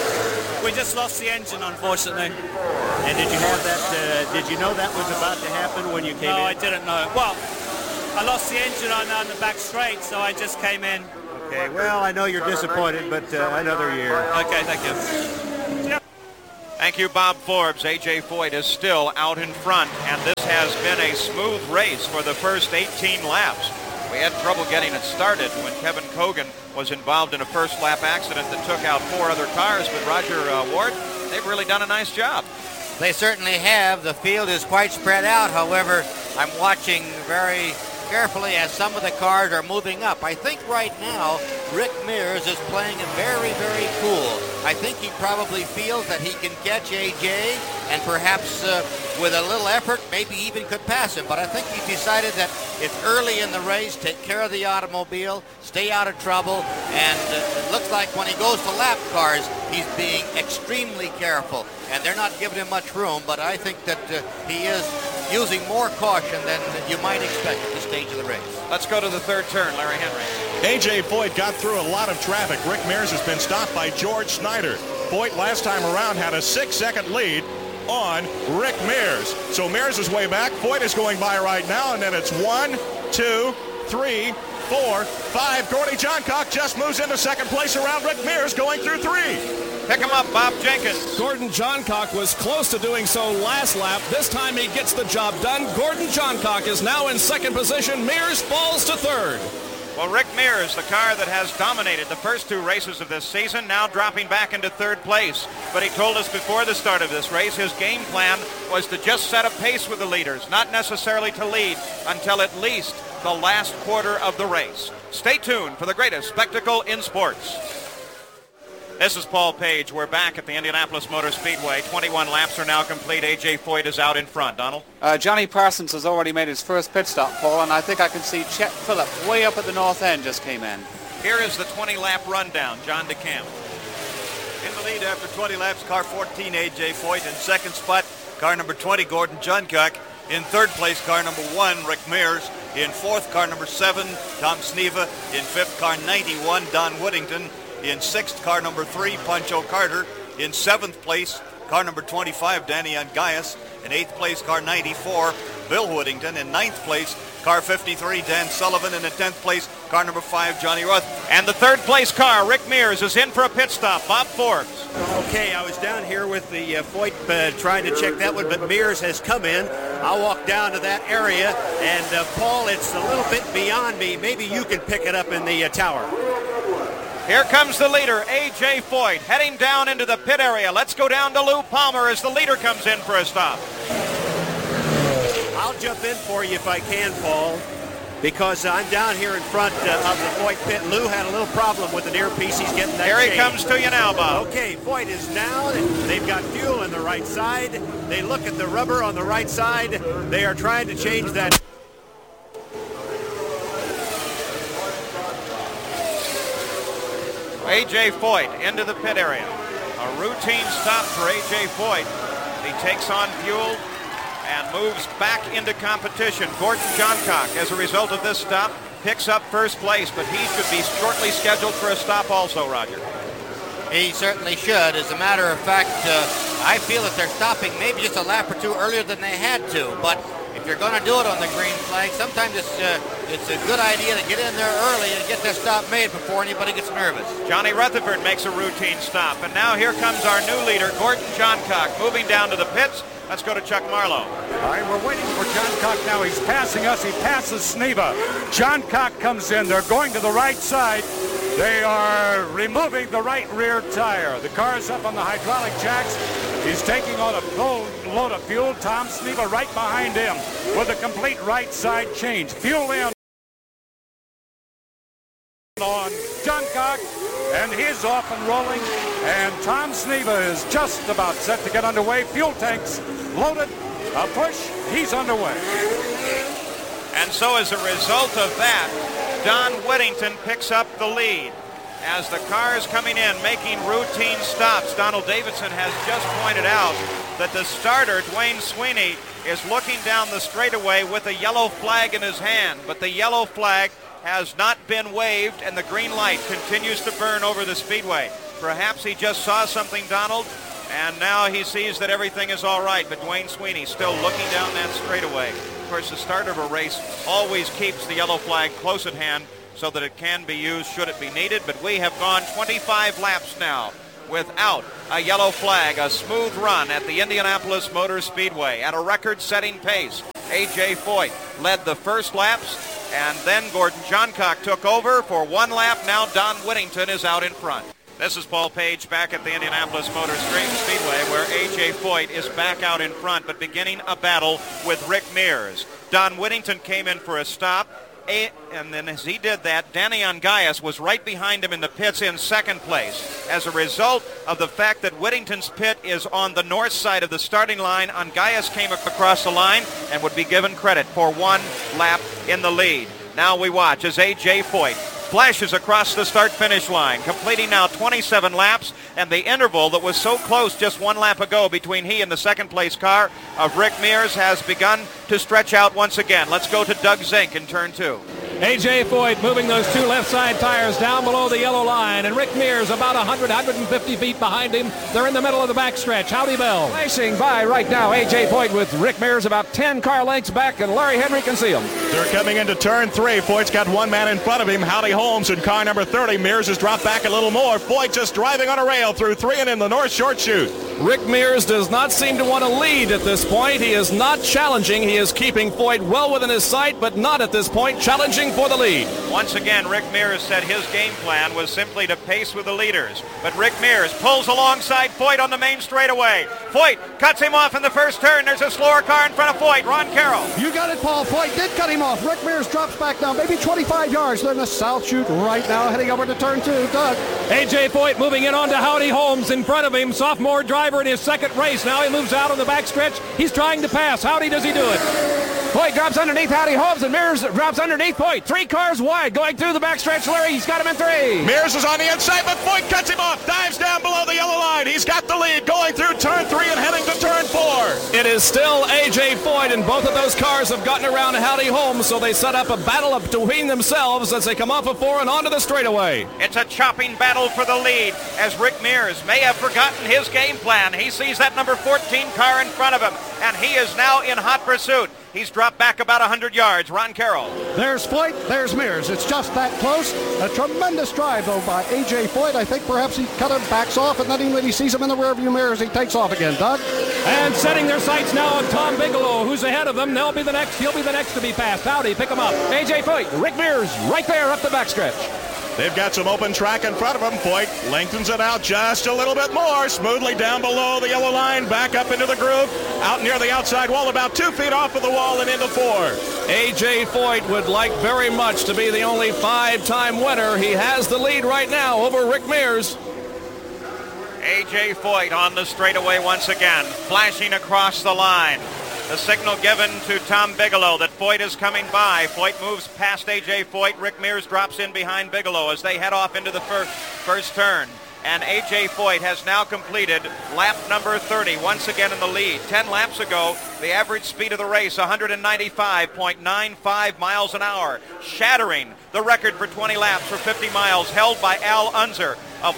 lost the engine, unfortunately. And did you have that? Did you know that was about to happen when you came in? No, I didn't know. Well, I lost the engine on the back straight, so I just came in. Okay, well, I know you're disappointed, but another year. Okay, thank you. Thank you, Bob Forbes. A.J. Foyt is still out in front, and this has been a smooth race for the first 18 laps. We had trouble getting it started when Kevin Cogan was involved in a first-lap accident that took out 4 other cars, but Roger Ward, they've really done a nice job. They certainly have. The field is quite spread out. However, I'm watching very carefully as some of the cars are moving up. I think right now Rick Mears is playing it very, very cool. I think he probably feels that he can catch AJ and perhaps with a little effort maybe even could pass him. But I think he's decided that it's early in the race, take care of the automobile, stay out of trouble, and it looks like when he goes to lap cars he's being extremely careful and they're not giving him much room, but I think that he is using more caution than you might expect at this stage of the race. Let's go to the third turn, Larry Henry. A.J. Foyt got through a lot of traffic. Rick Mears has been stopped by George Snyder. Foyt last time around had a 6-second lead on Rick Mears. So Mears is way back. Foyt is going by right now, and then it's 1, 2, 3, 4, 5. Gordy Johncock just moves into second place around Rick Mears going through 3. Pick him up, Bob Jenkins. Gordon Johncock was close to doing so last lap. This time he gets the job done. Gordon Johncock is now in second position. Mears falls to third. Well, Rick Mears, the car that has dominated the first 2 races of this season, now dropping back into third place. But he told us before the start of this race his game plan was to just set a pace with the leaders, not necessarily to lead until at least the last quarter of the race. Stay tuned for the greatest spectacle in sports. This is Paul Page. We're back at the Indianapolis Motor Speedway. 21 laps are now complete. A.J. Foyt is out in front. Donald? Johnny Parsons has already made his first pit stop, Paul, and I think I can see Chet Phillip way up at the north end just came in. Here is the 20-lap rundown. John DeCamp. In the lead after 20 laps, car 14, A.J. Foyt. In second spot, car number 20, Gordon Johncock. In third place, car number 1, Rick Mears. In fourth, car number 7, Tom Sneva. In fifth, car 91, Don Whittington. In sixth, car number 3, Pancho Carter. In seventh place, car number 25, Danny Angayas. In eighth place, car 94, Bill Whittington. In ninth place, car 53, Dan Sullivan. And in 10th place, car number 5, Johnny Rutherford. And the third place car, Rick Mears, is in for a pit stop. Bob Forbes. Okay, I was down here with the Foyt trying to check that one, but Mears has come in. I'll walk down to that area, and Paul, it's a little bit beyond me. Maybe you can pick it up in the tower. Here comes the leader, A.J. Foyt, heading down into the pit area. Let's go down to Lou Palmer as the leader comes in for a stop. I'll jump in for you if I can, Paul, because I'm down here in front of the Foyt pit. Lou had a little problem with an earpiece. He's getting that Here he changed. comes to you now, Bob. Okay, Foyt is down. They've got fuel on the right side. They look at the rubber on the right side. They are trying to change that. A.J. Foyt into the pit area. A routine stop for A.J. Foyt. He takes on fuel and moves back into competition. Gordon Johncock, as a result of this stop, picks up first place, but he should be shortly scheduled for a stop also, Roger. He certainly should. As a matter of fact, I feel that they're stopping maybe just a lap or 2 earlier than they had to, but if you're going to do it on the green flag, sometimes it's a good idea to get in there early and get that stop made before anybody gets nervous. Johnny Rutherford makes a routine stop, and now here comes our new leader, Gordon Johncock, moving down to the pits. Let's go to Chuck Marlowe. All right, we're waiting for Johncock now. He's passing us. He passes Sneva. Johncock comes in. They're going to the right side. They are removing the right rear tire. The car is up on the hydraulic jacks. He's taking on a load of fuel. Tom Sneva right behind him with a complete right side change. Fuel in on Johncock, and he's off and rolling. And Tom Sneva is just about set to get underway. Fuel tanks loaded. A push. He's underway. And so as a result of that, Don Whittington picks up the lead. as the cars coming in making routine stops. Donald Davidson has just pointed out that the starter, Dwayne Sweeney, is looking down the straightaway with a yellow flag in his hand, but the yellow flag has not been waved and the green light continues to burn over the speedway. Perhaps he just saw something, Donald, and now he sees that everything is all right, but Dwayne Sweeney still looking down that straightaway. Of course, the start of a race always keeps the yellow flag close at hand so that it can be used should it be needed, but we have gone 25 laps now without a yellow flag. A smooth run at the Indianapolis Motor Speedway at a record-setting pace. A.J. Foyt led the first laps, and then Gordon Johncock took over for one lap. Now Don Whittington is out in front. This is Paul Page back at the Indianapolis Motor Speedway, where A.J. Foyt is back out in front, but beginning a battle with Rick Mears. Don Whittington came in for a stop, and then as he did that, Danny Ongais was right behind him in the pits in second place. As a result of the fact that Whittington's pit is on the north side of the starting line, Ongais came across the line and would be given credit for one lap in the lead. Now we watch as A.J. Foyt flashes across the start-finish line, completing now 27 laps, and the interval that was so close just one lap ago between he and the second-place car of Rick Mears has begun to stretch out once again. Let's go to Doug Zink in turn 2. A.J. Foyt moving those two left side tires down below the yellow line, and Rick Mears about 150 feet behind him. They're in the middle of the backstretch. Howdy, Bill. Racing by right now, A.J. Foyt with Rick Mears about 10 car lengths back, and Larry Henry can see him. They're coming into turn 3. Foyt's got one man in front of him, Howdy Holmes, in car number 30. Mears has dropped back a little more. Foyt just driving on a rail through 3 and in the north short chute. Rick Mears does not seem to want to lead at this point. He is not challenging. He is keeping Foyt well within his sight, but not at this point challenging for the lead. Once again, Rick Mears said his game plan was simply to pace with the leaders. But Rick Mears pulls alongside Foyt on the main straightaway. Foyt cuts him off in the first turn. There's a slower car in front of Foyt. Ron Carroll. You got it, Paul. Foyt did cut him off. Rick Mears drops back now, maybe 25 yards. They're in the south chute right now, heading over to turn 2. Doug. A.J. Foyt moving in onto Howdy Holmes in front of him. Sophomore driver in his second race. Now he moves out on the backstretch. He's trying to pass. Howdy, does he do it? Foyt drops underneath Howdy Holmes, and Mears drops underneath Foyt. 3 cars wide going through the backstretch. Larry, he's got him in 3. Mears is on the inside, but Foyt cuts him off. Dives down below the yellow line. He's got the lead going through turn 3 and heading to turn 4. It is still A.J. Foyt, and both of those cars have gotten around Howdy Holmes, so they set up a battle up between themselves as they come off of 4 and onto the straightaway. It's a chopping battle for the lead as Rick Mears may have forgotten his game plan. He sees that number 14 car in front of him, and he is now in hot pursuit. He's dropped back about 100 yards. Ron Carroll. There's Foyt, there's Mears. It's just that close. A tremendous drive, though, by A.J. Foyt. I think perhaps he cut him, backs off, and then when he sees him in the rearview mirrors, he takes off again. Doug? And setting their sights now on Tom Bigelow, who's ahead of them. He'll be the next to be passed. Howdy, pick him up. A.J. Foyt, Rick Mears right there up the backstretch. They've got some open track in front of them. Foyt lengthens it out just a little bit more. Smoothly down below the yellow line, back up into the groove, out near the outside wall, about 2 feet off of the wall and into 4. A.J. Foyt would like very much to be the only 5-time winner. He has the lead right now over Rick Mears. A.J. Foyt on the straightaway once again, flashing across the line. The signal given to Tom Bigelow that Foyt is coming by. Foyt moves past A.J. Foyt. Rick Mears drops in behind Bigelow as they head off into the first turn. And A.J. Foyt has now completed lap number 30, once again in the lead. 10 laps ago, the average speed of the race, 195.95 miles an hour, shattering the record for 20 laps for 50 miles held by Al Unser of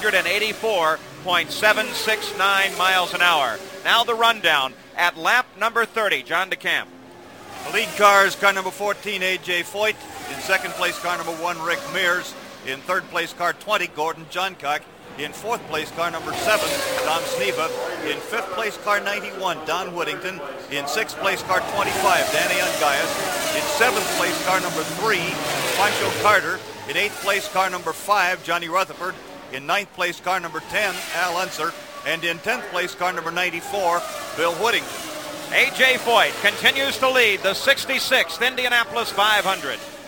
184.769 miles an hour. Now the rundown at lap number 30. John DeCamp. The lead car is car number 14, A.J. Foyt. In second place, car number 1, Rick Mears. In third place, car 20, Gordon Johncock. In fourth place, car number 7, Don Sneva. In fifth place, car 91, Don Whittington. In sixth place, car 25, Danny Ongais. In seventh place, car number 3, Pancho Carter. In eighth place, car number 5, Johnny Rutherford. In ninth place, car number 10, Al Unser. And in 10th place, car number 94, Bill Whittington. A.J. Foyt continues to lead the 66th Indianapolis 500.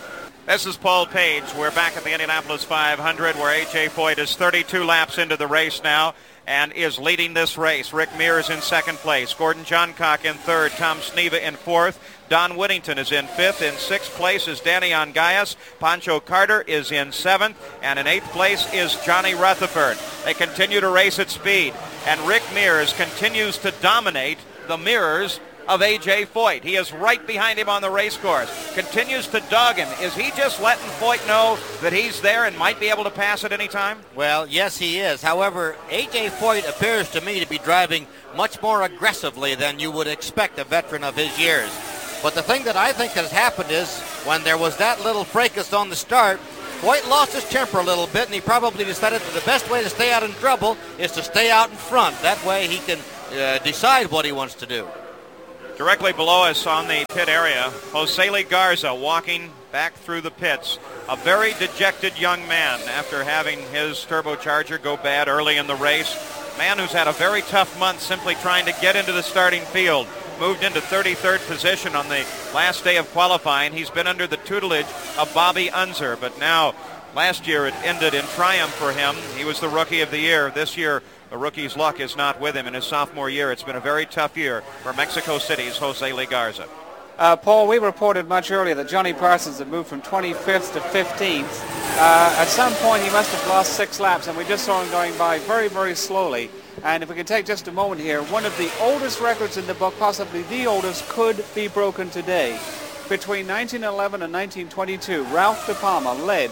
This is Paul Page. We're back at the Indianapolis 500 where A.J. Foyt is 32 laps into the race now and is leading this race. Rick Mears in second place. Gordon Johncock in third. Tom Sneva in fourth. Don Whittington is in fifth. In sixth place is Danny Ongayas. Pancho Carter is in seventh. And in eighth place is Johnny Rutherford. They continue to race at speed. And Rick Mears continues to dominate the mirrors of A.J. Foyt. He is right behind him on the race course. Continues to dog him. Is he just letting Foyt know that he's there and might be able to pass at any time? Well, yes, he is. However, A.J. Foyt appears to me to be driving much more aggressively than you would expect a veteran of his years. But the thing that I think has happened is when there was that little fracas on the start, Foyt lost his temper a little bit, and he probably decided that the best way to stay out in trouble is to stay out in front. That way he can decide what he wants to do. Directly below us on the pit area, Jose Garza walking back through the pits. A very dejected young man after having his turbocharger go bad early in the race. Man who's had a very tough month simply trying to get into the starting field. Moved into 33rd position on the last day of qualifying. He's been under the tutelage of Bobby Unser, but now last year it ended in triumph for him. He was the Rookie of the Year. This year, the rookie's luck is not with him. In his sophomore year, it's been a very tough year for Mexico City's Jose Garza. Paul, we reported much earlier that Johnny Parsons had moved from 25th to 15th. At some point, he must have lost 6 laps, and we just saw him going by very, very slowly. And if we can take just a moment here, one of the oldest records in the book, possibly the oldest, could be broken today. Between 1911 and 1922, Ralph De Palma led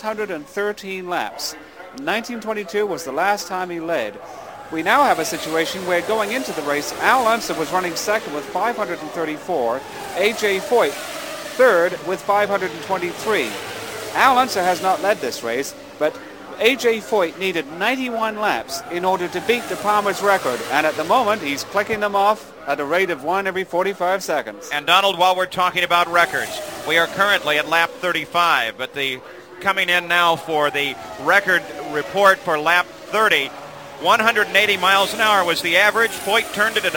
613 laps. 1922 was the last time he led. We now have a situation where going into the race, Al Unser was running second with 534, A.J. Foyt third with 523. Al Unser has not led this race, but A.J. Foyt needed 91 laps in order to beat De Palma's record, and at the moment he's clicking them off at a rate of 1 every 45 seconds. And Donald, while we're talking about records, we are currently at lap 35, but coming in now for the record report for lap 30. 180 miles an hour was the average. Foyt turned it at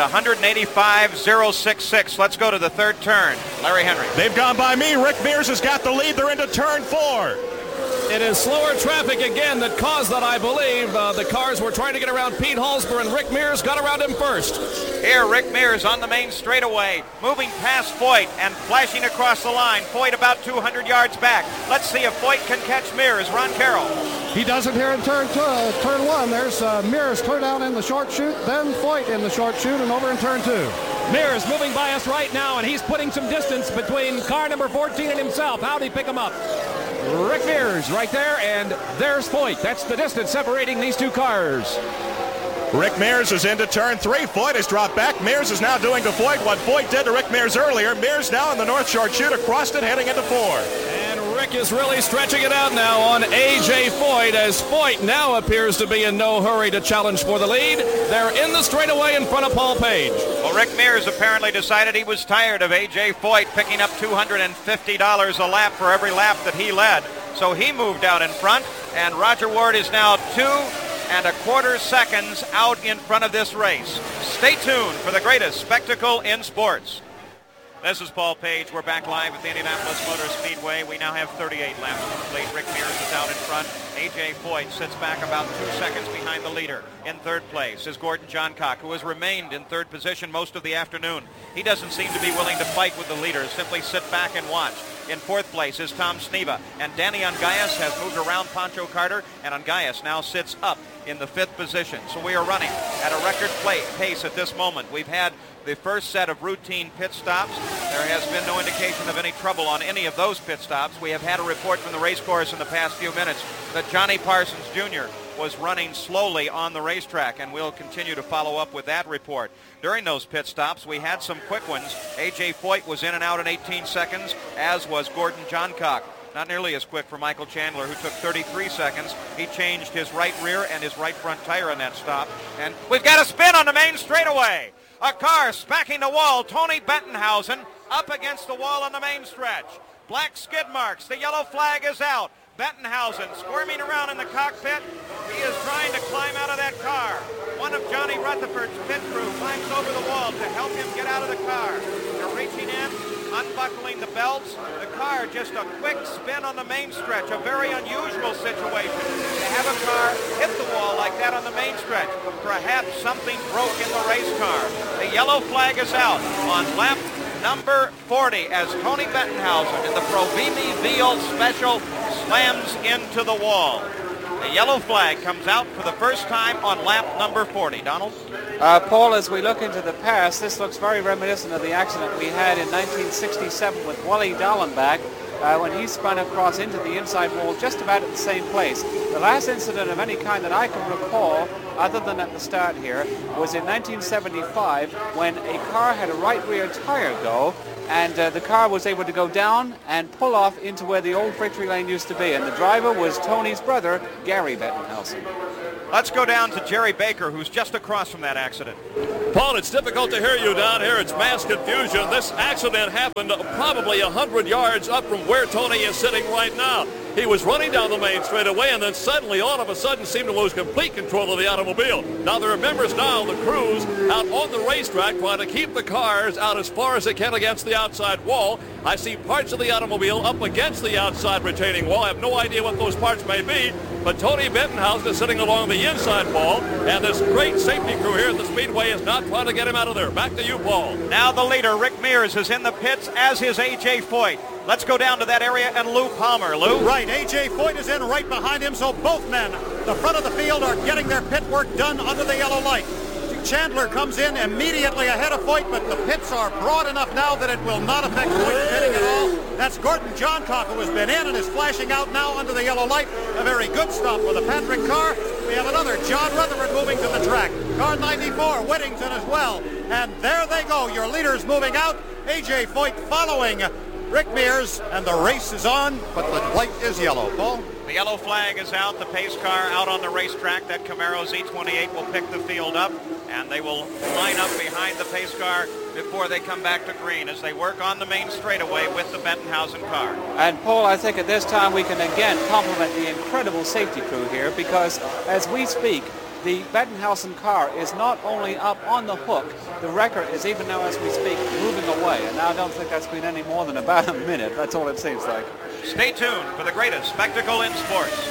185.066. Let's go to the third turn. Larry Henry. They've gone by me. Rick Mears has got the lead. They're into turn 4. It is slower traffic again that caused that, I believe. The cars were trying to get around Pete Halsber, and Rick Mears got around him first. Here, Rick Mears on the main straightaway, moving past Foyt and flashing across the line. Foyt about 200 yards back. Let's see if Foyt can catch Mears. Ron Carroll. He does it here in turn 1. There's Mears clear down in the short chute, then Foyt in the short chute and over in turn 2. Mears moving by us right now, and he's putting some distance between car number 14 and himself. How'd he pick him up? Rick Mears right there, and there's Foyt. That's the distance separating these two cars. Rick Mears is into turn 3. Foyt has dropped back. Mears is now doing to Foyt what Foyt did to Rick Mears earlier. Mears now in the north short chute, across it, heading into 4. And Rick is really stretching it out now on A.J. Foyt, as Foyt now appears to be in no hurry to challenge for the lead. They're in the straightaway in front of Paul Page. Well, Rick Mears apparently decided he was tired of A.J. Foyt picking up $250 a lap for every lap that he led. So he moved out in front, and Roger Ward is now 2.25 seconds out in front of this race. Stay tuned for the greatest spectacle in sports. This is Paul Page. We're back live at the Indianapolis Motor Speedway. We now have 38 laps complete. Rick Mears is out in front. A.J. Foyt sits back about 2 seconds behind the leader. In third place is Gordon Johncock, who has remained in third position most of the afternoon. He doesn't seem to be willing to fight with the leaders, simply sit back and watch. In fourth place is Tom Sneva, and Danny Ongayas has moved around Pancho Carter, and Ongayas now sits up in the fifth position. So we are running at a record pace at this moment. We've had the first set of routine pit stops. There has been no indication of any trouble on any of those pit stops. We have had a report from the race course in the past few minutes that Johnny Parsons Jr. was running slowly on the racetrack, and we'll continue to follow up with that report. During those pit stops, we had some quick ones. A.J. Foyt was in and out in 18 seconds, as was Gordon Johncock. Not nearly as quick for Michael Chandler, who took 33 seconds. He changed his right rear and his right front tire on that stop. And we've got a spin on the main straightaway. A car smacking the wall. Tony Bettenhausen up against the wall on the main stretch. Black skid marks. The yellow flag is out. Bettenhausen squirming around in the cockpit. He is trying to climb out of that car. One of Johnny Rutherford's pit crew climbs over the wall to help him get out of the car. They're reaching in, unbuckling the belts. The car just a quick spin on the main stretch, a very unusual situation. To have a car hit the wall like that on the main stretch. Perhaps something broke in the race car. The yellow flag is out on lap number 40 as Tony Bettenhausen in the Provimi Veal Special slams into the wall. The yellow flag comes out for the first time on lap number 40. Donald? Paul, as we look into the past, this looks very reminiscent of the accident we had in 1967 with Wally Dallenbach when he spun across into the inside wall just about at the same place. The last incident of any kind that I can recall, other than at the start here, was in 1975 when a car had a right rear tire go, and the car was able to go down and pull off into where the old victory lane used to be, and the driver was Tony's brother, Gary Bettenhausen. Let's go down to Jerry Baker, who's just across from that accident. Paul, it's difficult to hear you down here. It's mass confusion. This accident happened probably 100 yards up from where Tony is sitting right now. He was running down the main straightaway and then suddenly, all of a sudden, seemed to lose complete control of the automobile. Now, there are members now, the crews, out on the racetrack trying to keep the cars out as far as they can against the outside wall. I see parts of the automobile up against the outside retaining wall. I have no idea what those parts may be, but Tony Bettenhausen is sitting along the inside wall, and this great safety crew here at the Speedway is not trying to get him out of there. Back to you, Paul. Now the leader, Rick Mears, is in the pits, as is A.J. Foyt. Let's go down to that area and Lou Palmer. Lou? Right, A.J. Foyt is in right behind him, so both men, the front of the field, are getting their pit work done under the yellow light. Chandler comes in immediately ahead of Foyt, but the pits are broad enough now that it will not affect Foyt's pitting at all. That's Gordon Johncock, who has been in and is flashing out now under the yellow light. A very good stop for the Patrick car. We have another John Rutherford moving to the track. Car 94, Whittington as well. And there they go, your leaders moving out. A.J. Foyt following Rick Mears, and the race is on, but the light is yellow. Paul? The yellow flag is out. The pace car out on the racetrack. That Camaro Z28 will pick the field up, and they will line up behind the pace car before they come back to green as they work on the main straightaway with the Bettenhausen car. And Paul, I think at this time we can again compliment the incredible safety crew here, because as we speak, the Bettenhausen car is not only up on the hook, the wrecker is, even now as we speak, moving away. And now I don't think that's been any more than about a minute. That's all it seems like. Stay tuned for the greatest spectacle in sports.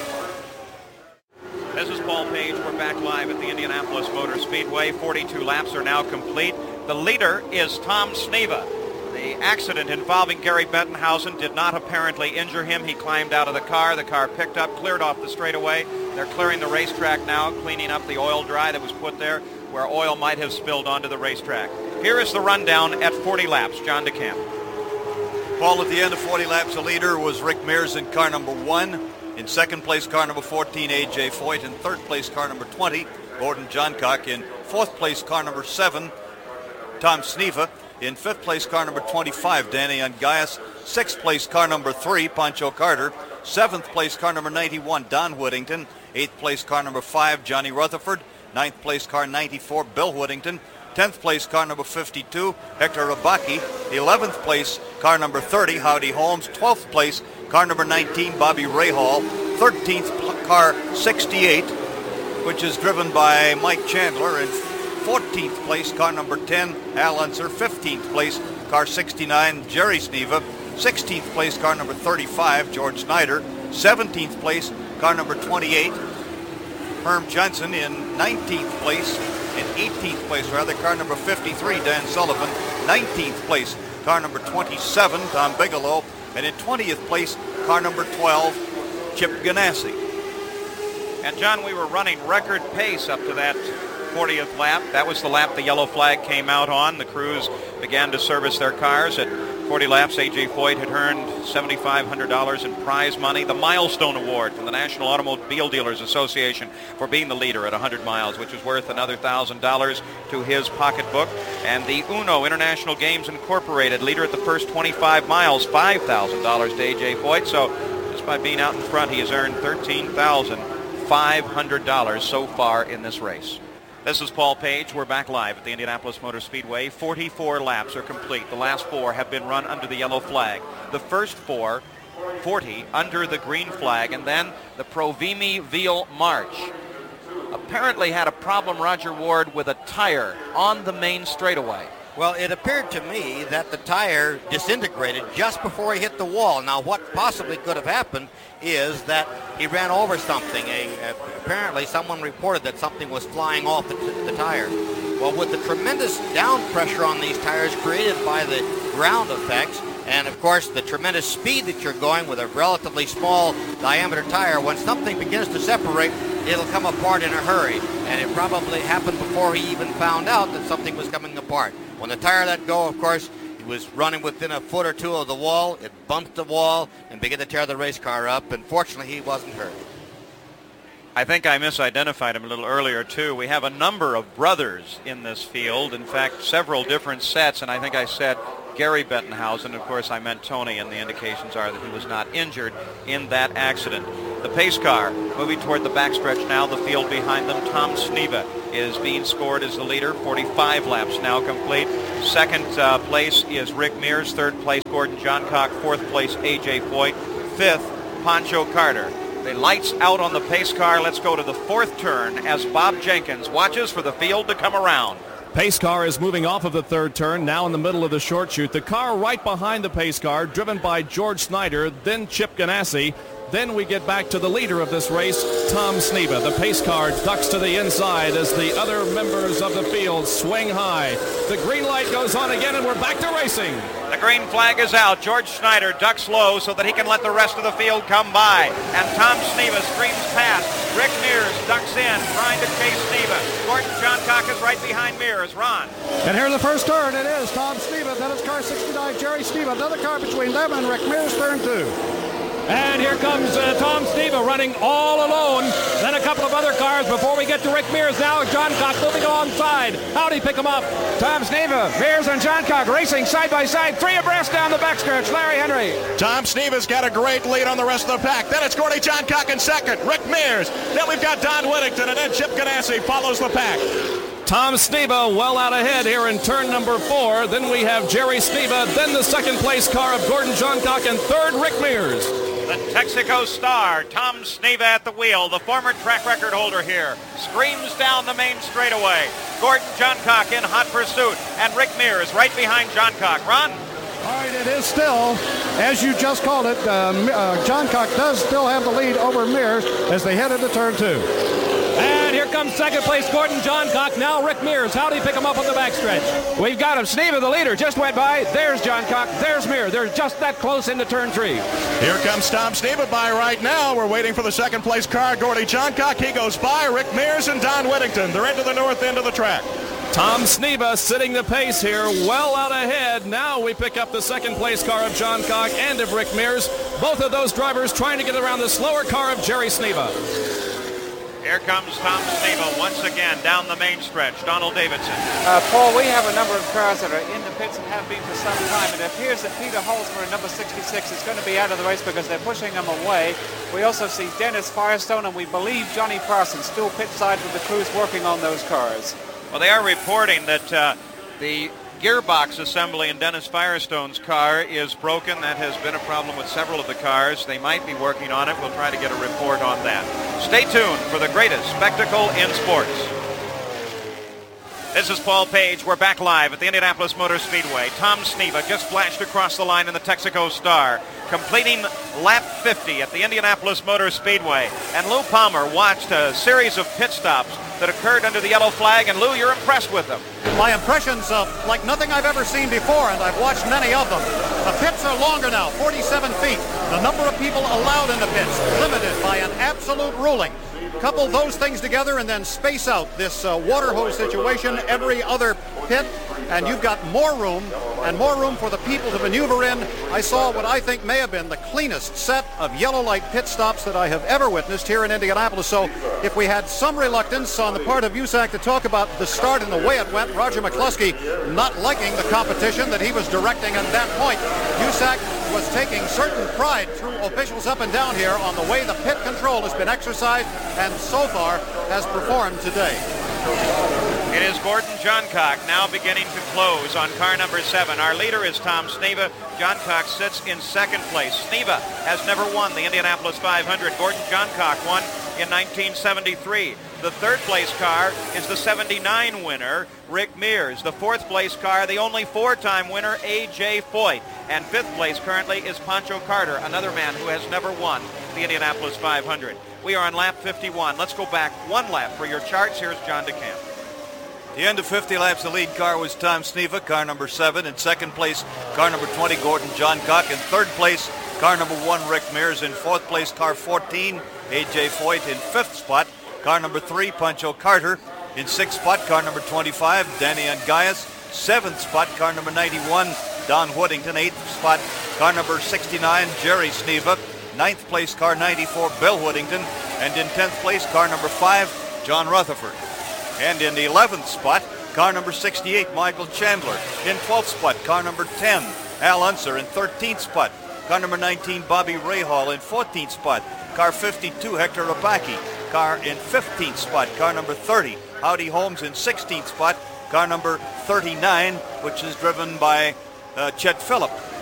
This is Paul Page. We're back live at the Indianapolis Motor Speedway. 42 laps are now complete. The leader is Tom Sneva. The accident involving Gary Bettenhausen did not apparently injure him. He climbed out of the car. The car picked up, cleared off the straightaway. They're clearing the racetrack now, cleaning up the oil dry that was put there where oil might have spilled onto the racetrack. Here is the rundown at 40 laps. John DeCamp. Paul, at the end of 40 laps, the leader was Rick Mears in car number 1. In second place, car number 14, A.J. Foyt. In third place, car number 20, Gordon Johncock. In fourth place, car number 7, Tom Sneva. In fifth place, car number 25, Danny Ungaius. Sixth place, car number 3, Pancho Carter. Seventh place, car number 91, Don Whittington. Eighth place, car number 5, Johnny Rutherford. Ninth place, car 94, Bill Whittington. 10th place, car number 52, Hector Rabaki. 11th place, car number 30, Howdy Holmes. 12th place, car number 19, Bobby Rahal. 13th, car 68, which is driven by Mike Chandler. And 14th place, car number 10, Al Unser. 15th place, car 69, Jerry Sneva. 16th place, car number 35, George Snyder. 17th place, car number 28, Herm Johnson. In 19th place, in 18th place, car number 53, Dan Sullivan. 19th place, car number 27, Tom Bigelow. And in 20th place, car number 12, Chip Ganassi. And John, we were running record pace up to that 40th lap. That was the lap the yellow flag came out on. The crews began to service their cars. At 40 laps, A.J. Foyt had earned $7,500 in prize money. The Milestone Award from the National Automobile Dealers Association for being the leader at 100 miles, which is worth another $1,000 to his pocketbook. And the UNO International Games Incorporated leader at the first 25 miles, $5,000 to A.J. Foyt. So just by being out in front, he has earned $13,500 so far in this race. This is Paul Page. We're back live at the Indianapolis Motor Speedway. 44 laps are complete. The last 4 have been run under the yellow flag. The first 4, 40, under the green flag. And then the Provimi Veal March apparently had a problem, Roger Ward, with a tire on the main straightaway. Well, it appeared to me that the tire disintegrated just before he hit the wall. Now, what possibly could have happened is that he ran over something. Apparently, someone reported that something was flying off the tire. Well, with the tremendous down pressure on these tires created by the ground effects, and of course the tremendous speed that you're going with a relatively small diameter tire, when something begins to separate, it'll come apart in a hurry. And it probably happened before he even found out that something was coming apart. When the tire let go, of course, he was running within a foot or two of the wall. It bumped the wall and began to tear the race car up, and fortunately he wasn't hurt. I think I misidentified him a little earlier, too. We have a number of brothers in this field. In fact, several different sets, and I think I said Gary Bettenhausen. Of course, I meant Tony, and the indications are that he was not injured in that accident. The pace car moving toward the backstretch now, the field behind them. Tom Sneva is being scored as the leader, 45 laps now complete. Second place is Rick Mears. Third place, Gordon Johncock. Fourth place, A.J. Foyt. Fifth, Pancho Carter. The lights out on the pace car. Let's go to the fourth turn as Bob Jenkins watches for the field to come around. Pace car is moving off of the third turn, now in the middle of the short chute. The car right behind the pace car, driven by George Snyder, then Chip Ganassi. Then we get back to the leader of this race, Tom Sneva. The pace car ducks to the inside as the other members of the field swing high. The green light goes on again, and we're back to racing. The green flag is out. George Snyder ducks low so that he can let the rest of the field come by. And Tom Sneva streams past. Rick Mears ducks in, trying to chase Sneva. Gordon Johncock is right behind Mears. Ron. And here's the first turn. It is Tom Sneva. Then it's car 69, Jerry Sneva. Another car between them and Rick Mears, turn 2. And here comes Tom Sneva running all alone. Then a couple of other cars before we get to Rick Mears now. Johncock moving alongside. How'd he pick him up? Tom Sneva, Mears and Johncock racing side by side. Three abreast down the backstretch. Larry Henry. Tom Sneva's got a great lead on the rest of the pack. Then it's Gordie Johncock in second. Rick Mears. Then we've got Don Whittington, and then Chip Ganassi follows the pack. Tom Sneva well out ahead here in turn number 4. Then we have Jerry Sneva. Then the second place car of Gordon Johncock, and third Rick Mears. The Texaco star, Tom Sneva at the wheel, the former track record holder here, screams down the main straightaway. Gordon Johncock in hot pursuit, and Rick Mears right behind Johncock. Ron? All right, it is still, as you just called it, Johncock does still have the lead over Mears as they head into turn 2. And here comes second place Gordon Johncock. Now Rick Mears. How'd he pick him up on the backstretch? We've got him. Sneva, the leader, just went by. There's Johncock. There's Mears. They're just that close into turn 3. Here comes Tom Sneva by right now. We're waiting for the second place car, Gordie Johncock. He goes by. Rick Mears and Don Whittington. They're into the north end of the track. Tom Sneva setting the pace here, well out ahead. Now we pick up the second place car of Johncock and of Rick Mears. Both of those drivers trying to get around the slower car of Jerry Sneva. Here comes Tom Sneva once again down the main stretch. Donald Davidson. Paul, we have a number of cars that are in the pits and have been for some time. It appears that Peter Holzmer, number 66, is going to be out of the race because they're pushing him away. We also see Dennis Firestone, and we believe Johnny Parsons still pit side with the crews working on those cars. Well, they are reporting that the gearbox assembly in Dennis Firestone's car is broken. That has been a problem with several of the cars. They might be working on it. We'll try to get a report on that. Stay tuned for the greatest spectacle in sports. This is Paul Page. We're back live at the Indianapolis Motor Speedway. Tom Sneva just flashed across the line in the Texaco Star, completing lap 50 at the Indianapolis Motor Speedway. And Lou Palmer watched a series of pit stops that occurred under the yellow flag. And Lou, you're impressed with them. My impressions like nothing I've ever seen before, and I've watched many of them. The pits are longer now, 47 feet. The number of people allowed in the pits limited by an absolute ruling. Couple those things together and then space out this water hose situation every other pit, and you've got more room and more room for the people to maneuver in. I saw what I think may have been the cleanest set of yellow light pit stops that I have ever witnessed here in Indianapolis. So if we had some reluctance on the part of USAC to talk about the start and the way it went, Roger McCluskey not liking the competition that he was directing at that point, USAC was taking certain pride through officials up and down here on the way the pit control has been exercised and so far has performed today. It is Gordon Johncock now beginning to close on car number 7. Our leader is Tom Sneva. Johncock sits in second place. Sneva has never won the Indianapolis 500. Gordon Johncock won in 1973. The third place car is the 79 winner, Rick Mears. The fourth place car, the only four-time winner, A.J. Foyt. And fifth place currently is Pancho Carter, another man who has never won the Indianapolis 500. We are on lap 51. Let's go back one lap for your charts. Here's John DeCamp. The end of 50 laps, the lead car was Tom Sneva, car number 7. In second place, car number 20, Gordon Johncock. In third place, car number 1, Rick Mears. In fourth place, car 14, A.J. Foyt. In fifth spot, car number 3, Pancho Carter. In sixth spot, car number 25, Danny Angayas. Seventh spot, car number 91, Don Whittington. Eighth spot, car number 69, Jerry Sneva. Ninth place, car 94, Bill Whittington. And in 10th place, car number 5, John Rutherford. And in the 11th spot, car number 68, Michael Chandler. In 12th spot, car number 10, Al Unser. In 13th spot, car number 19, Bobby Rahal. In 14th spot, car 52, Hector Rapaki. Car in 15th spot, car number 30, Howdy Holmes. In 16th spot, car number 39, which is driven by Chet Phillip.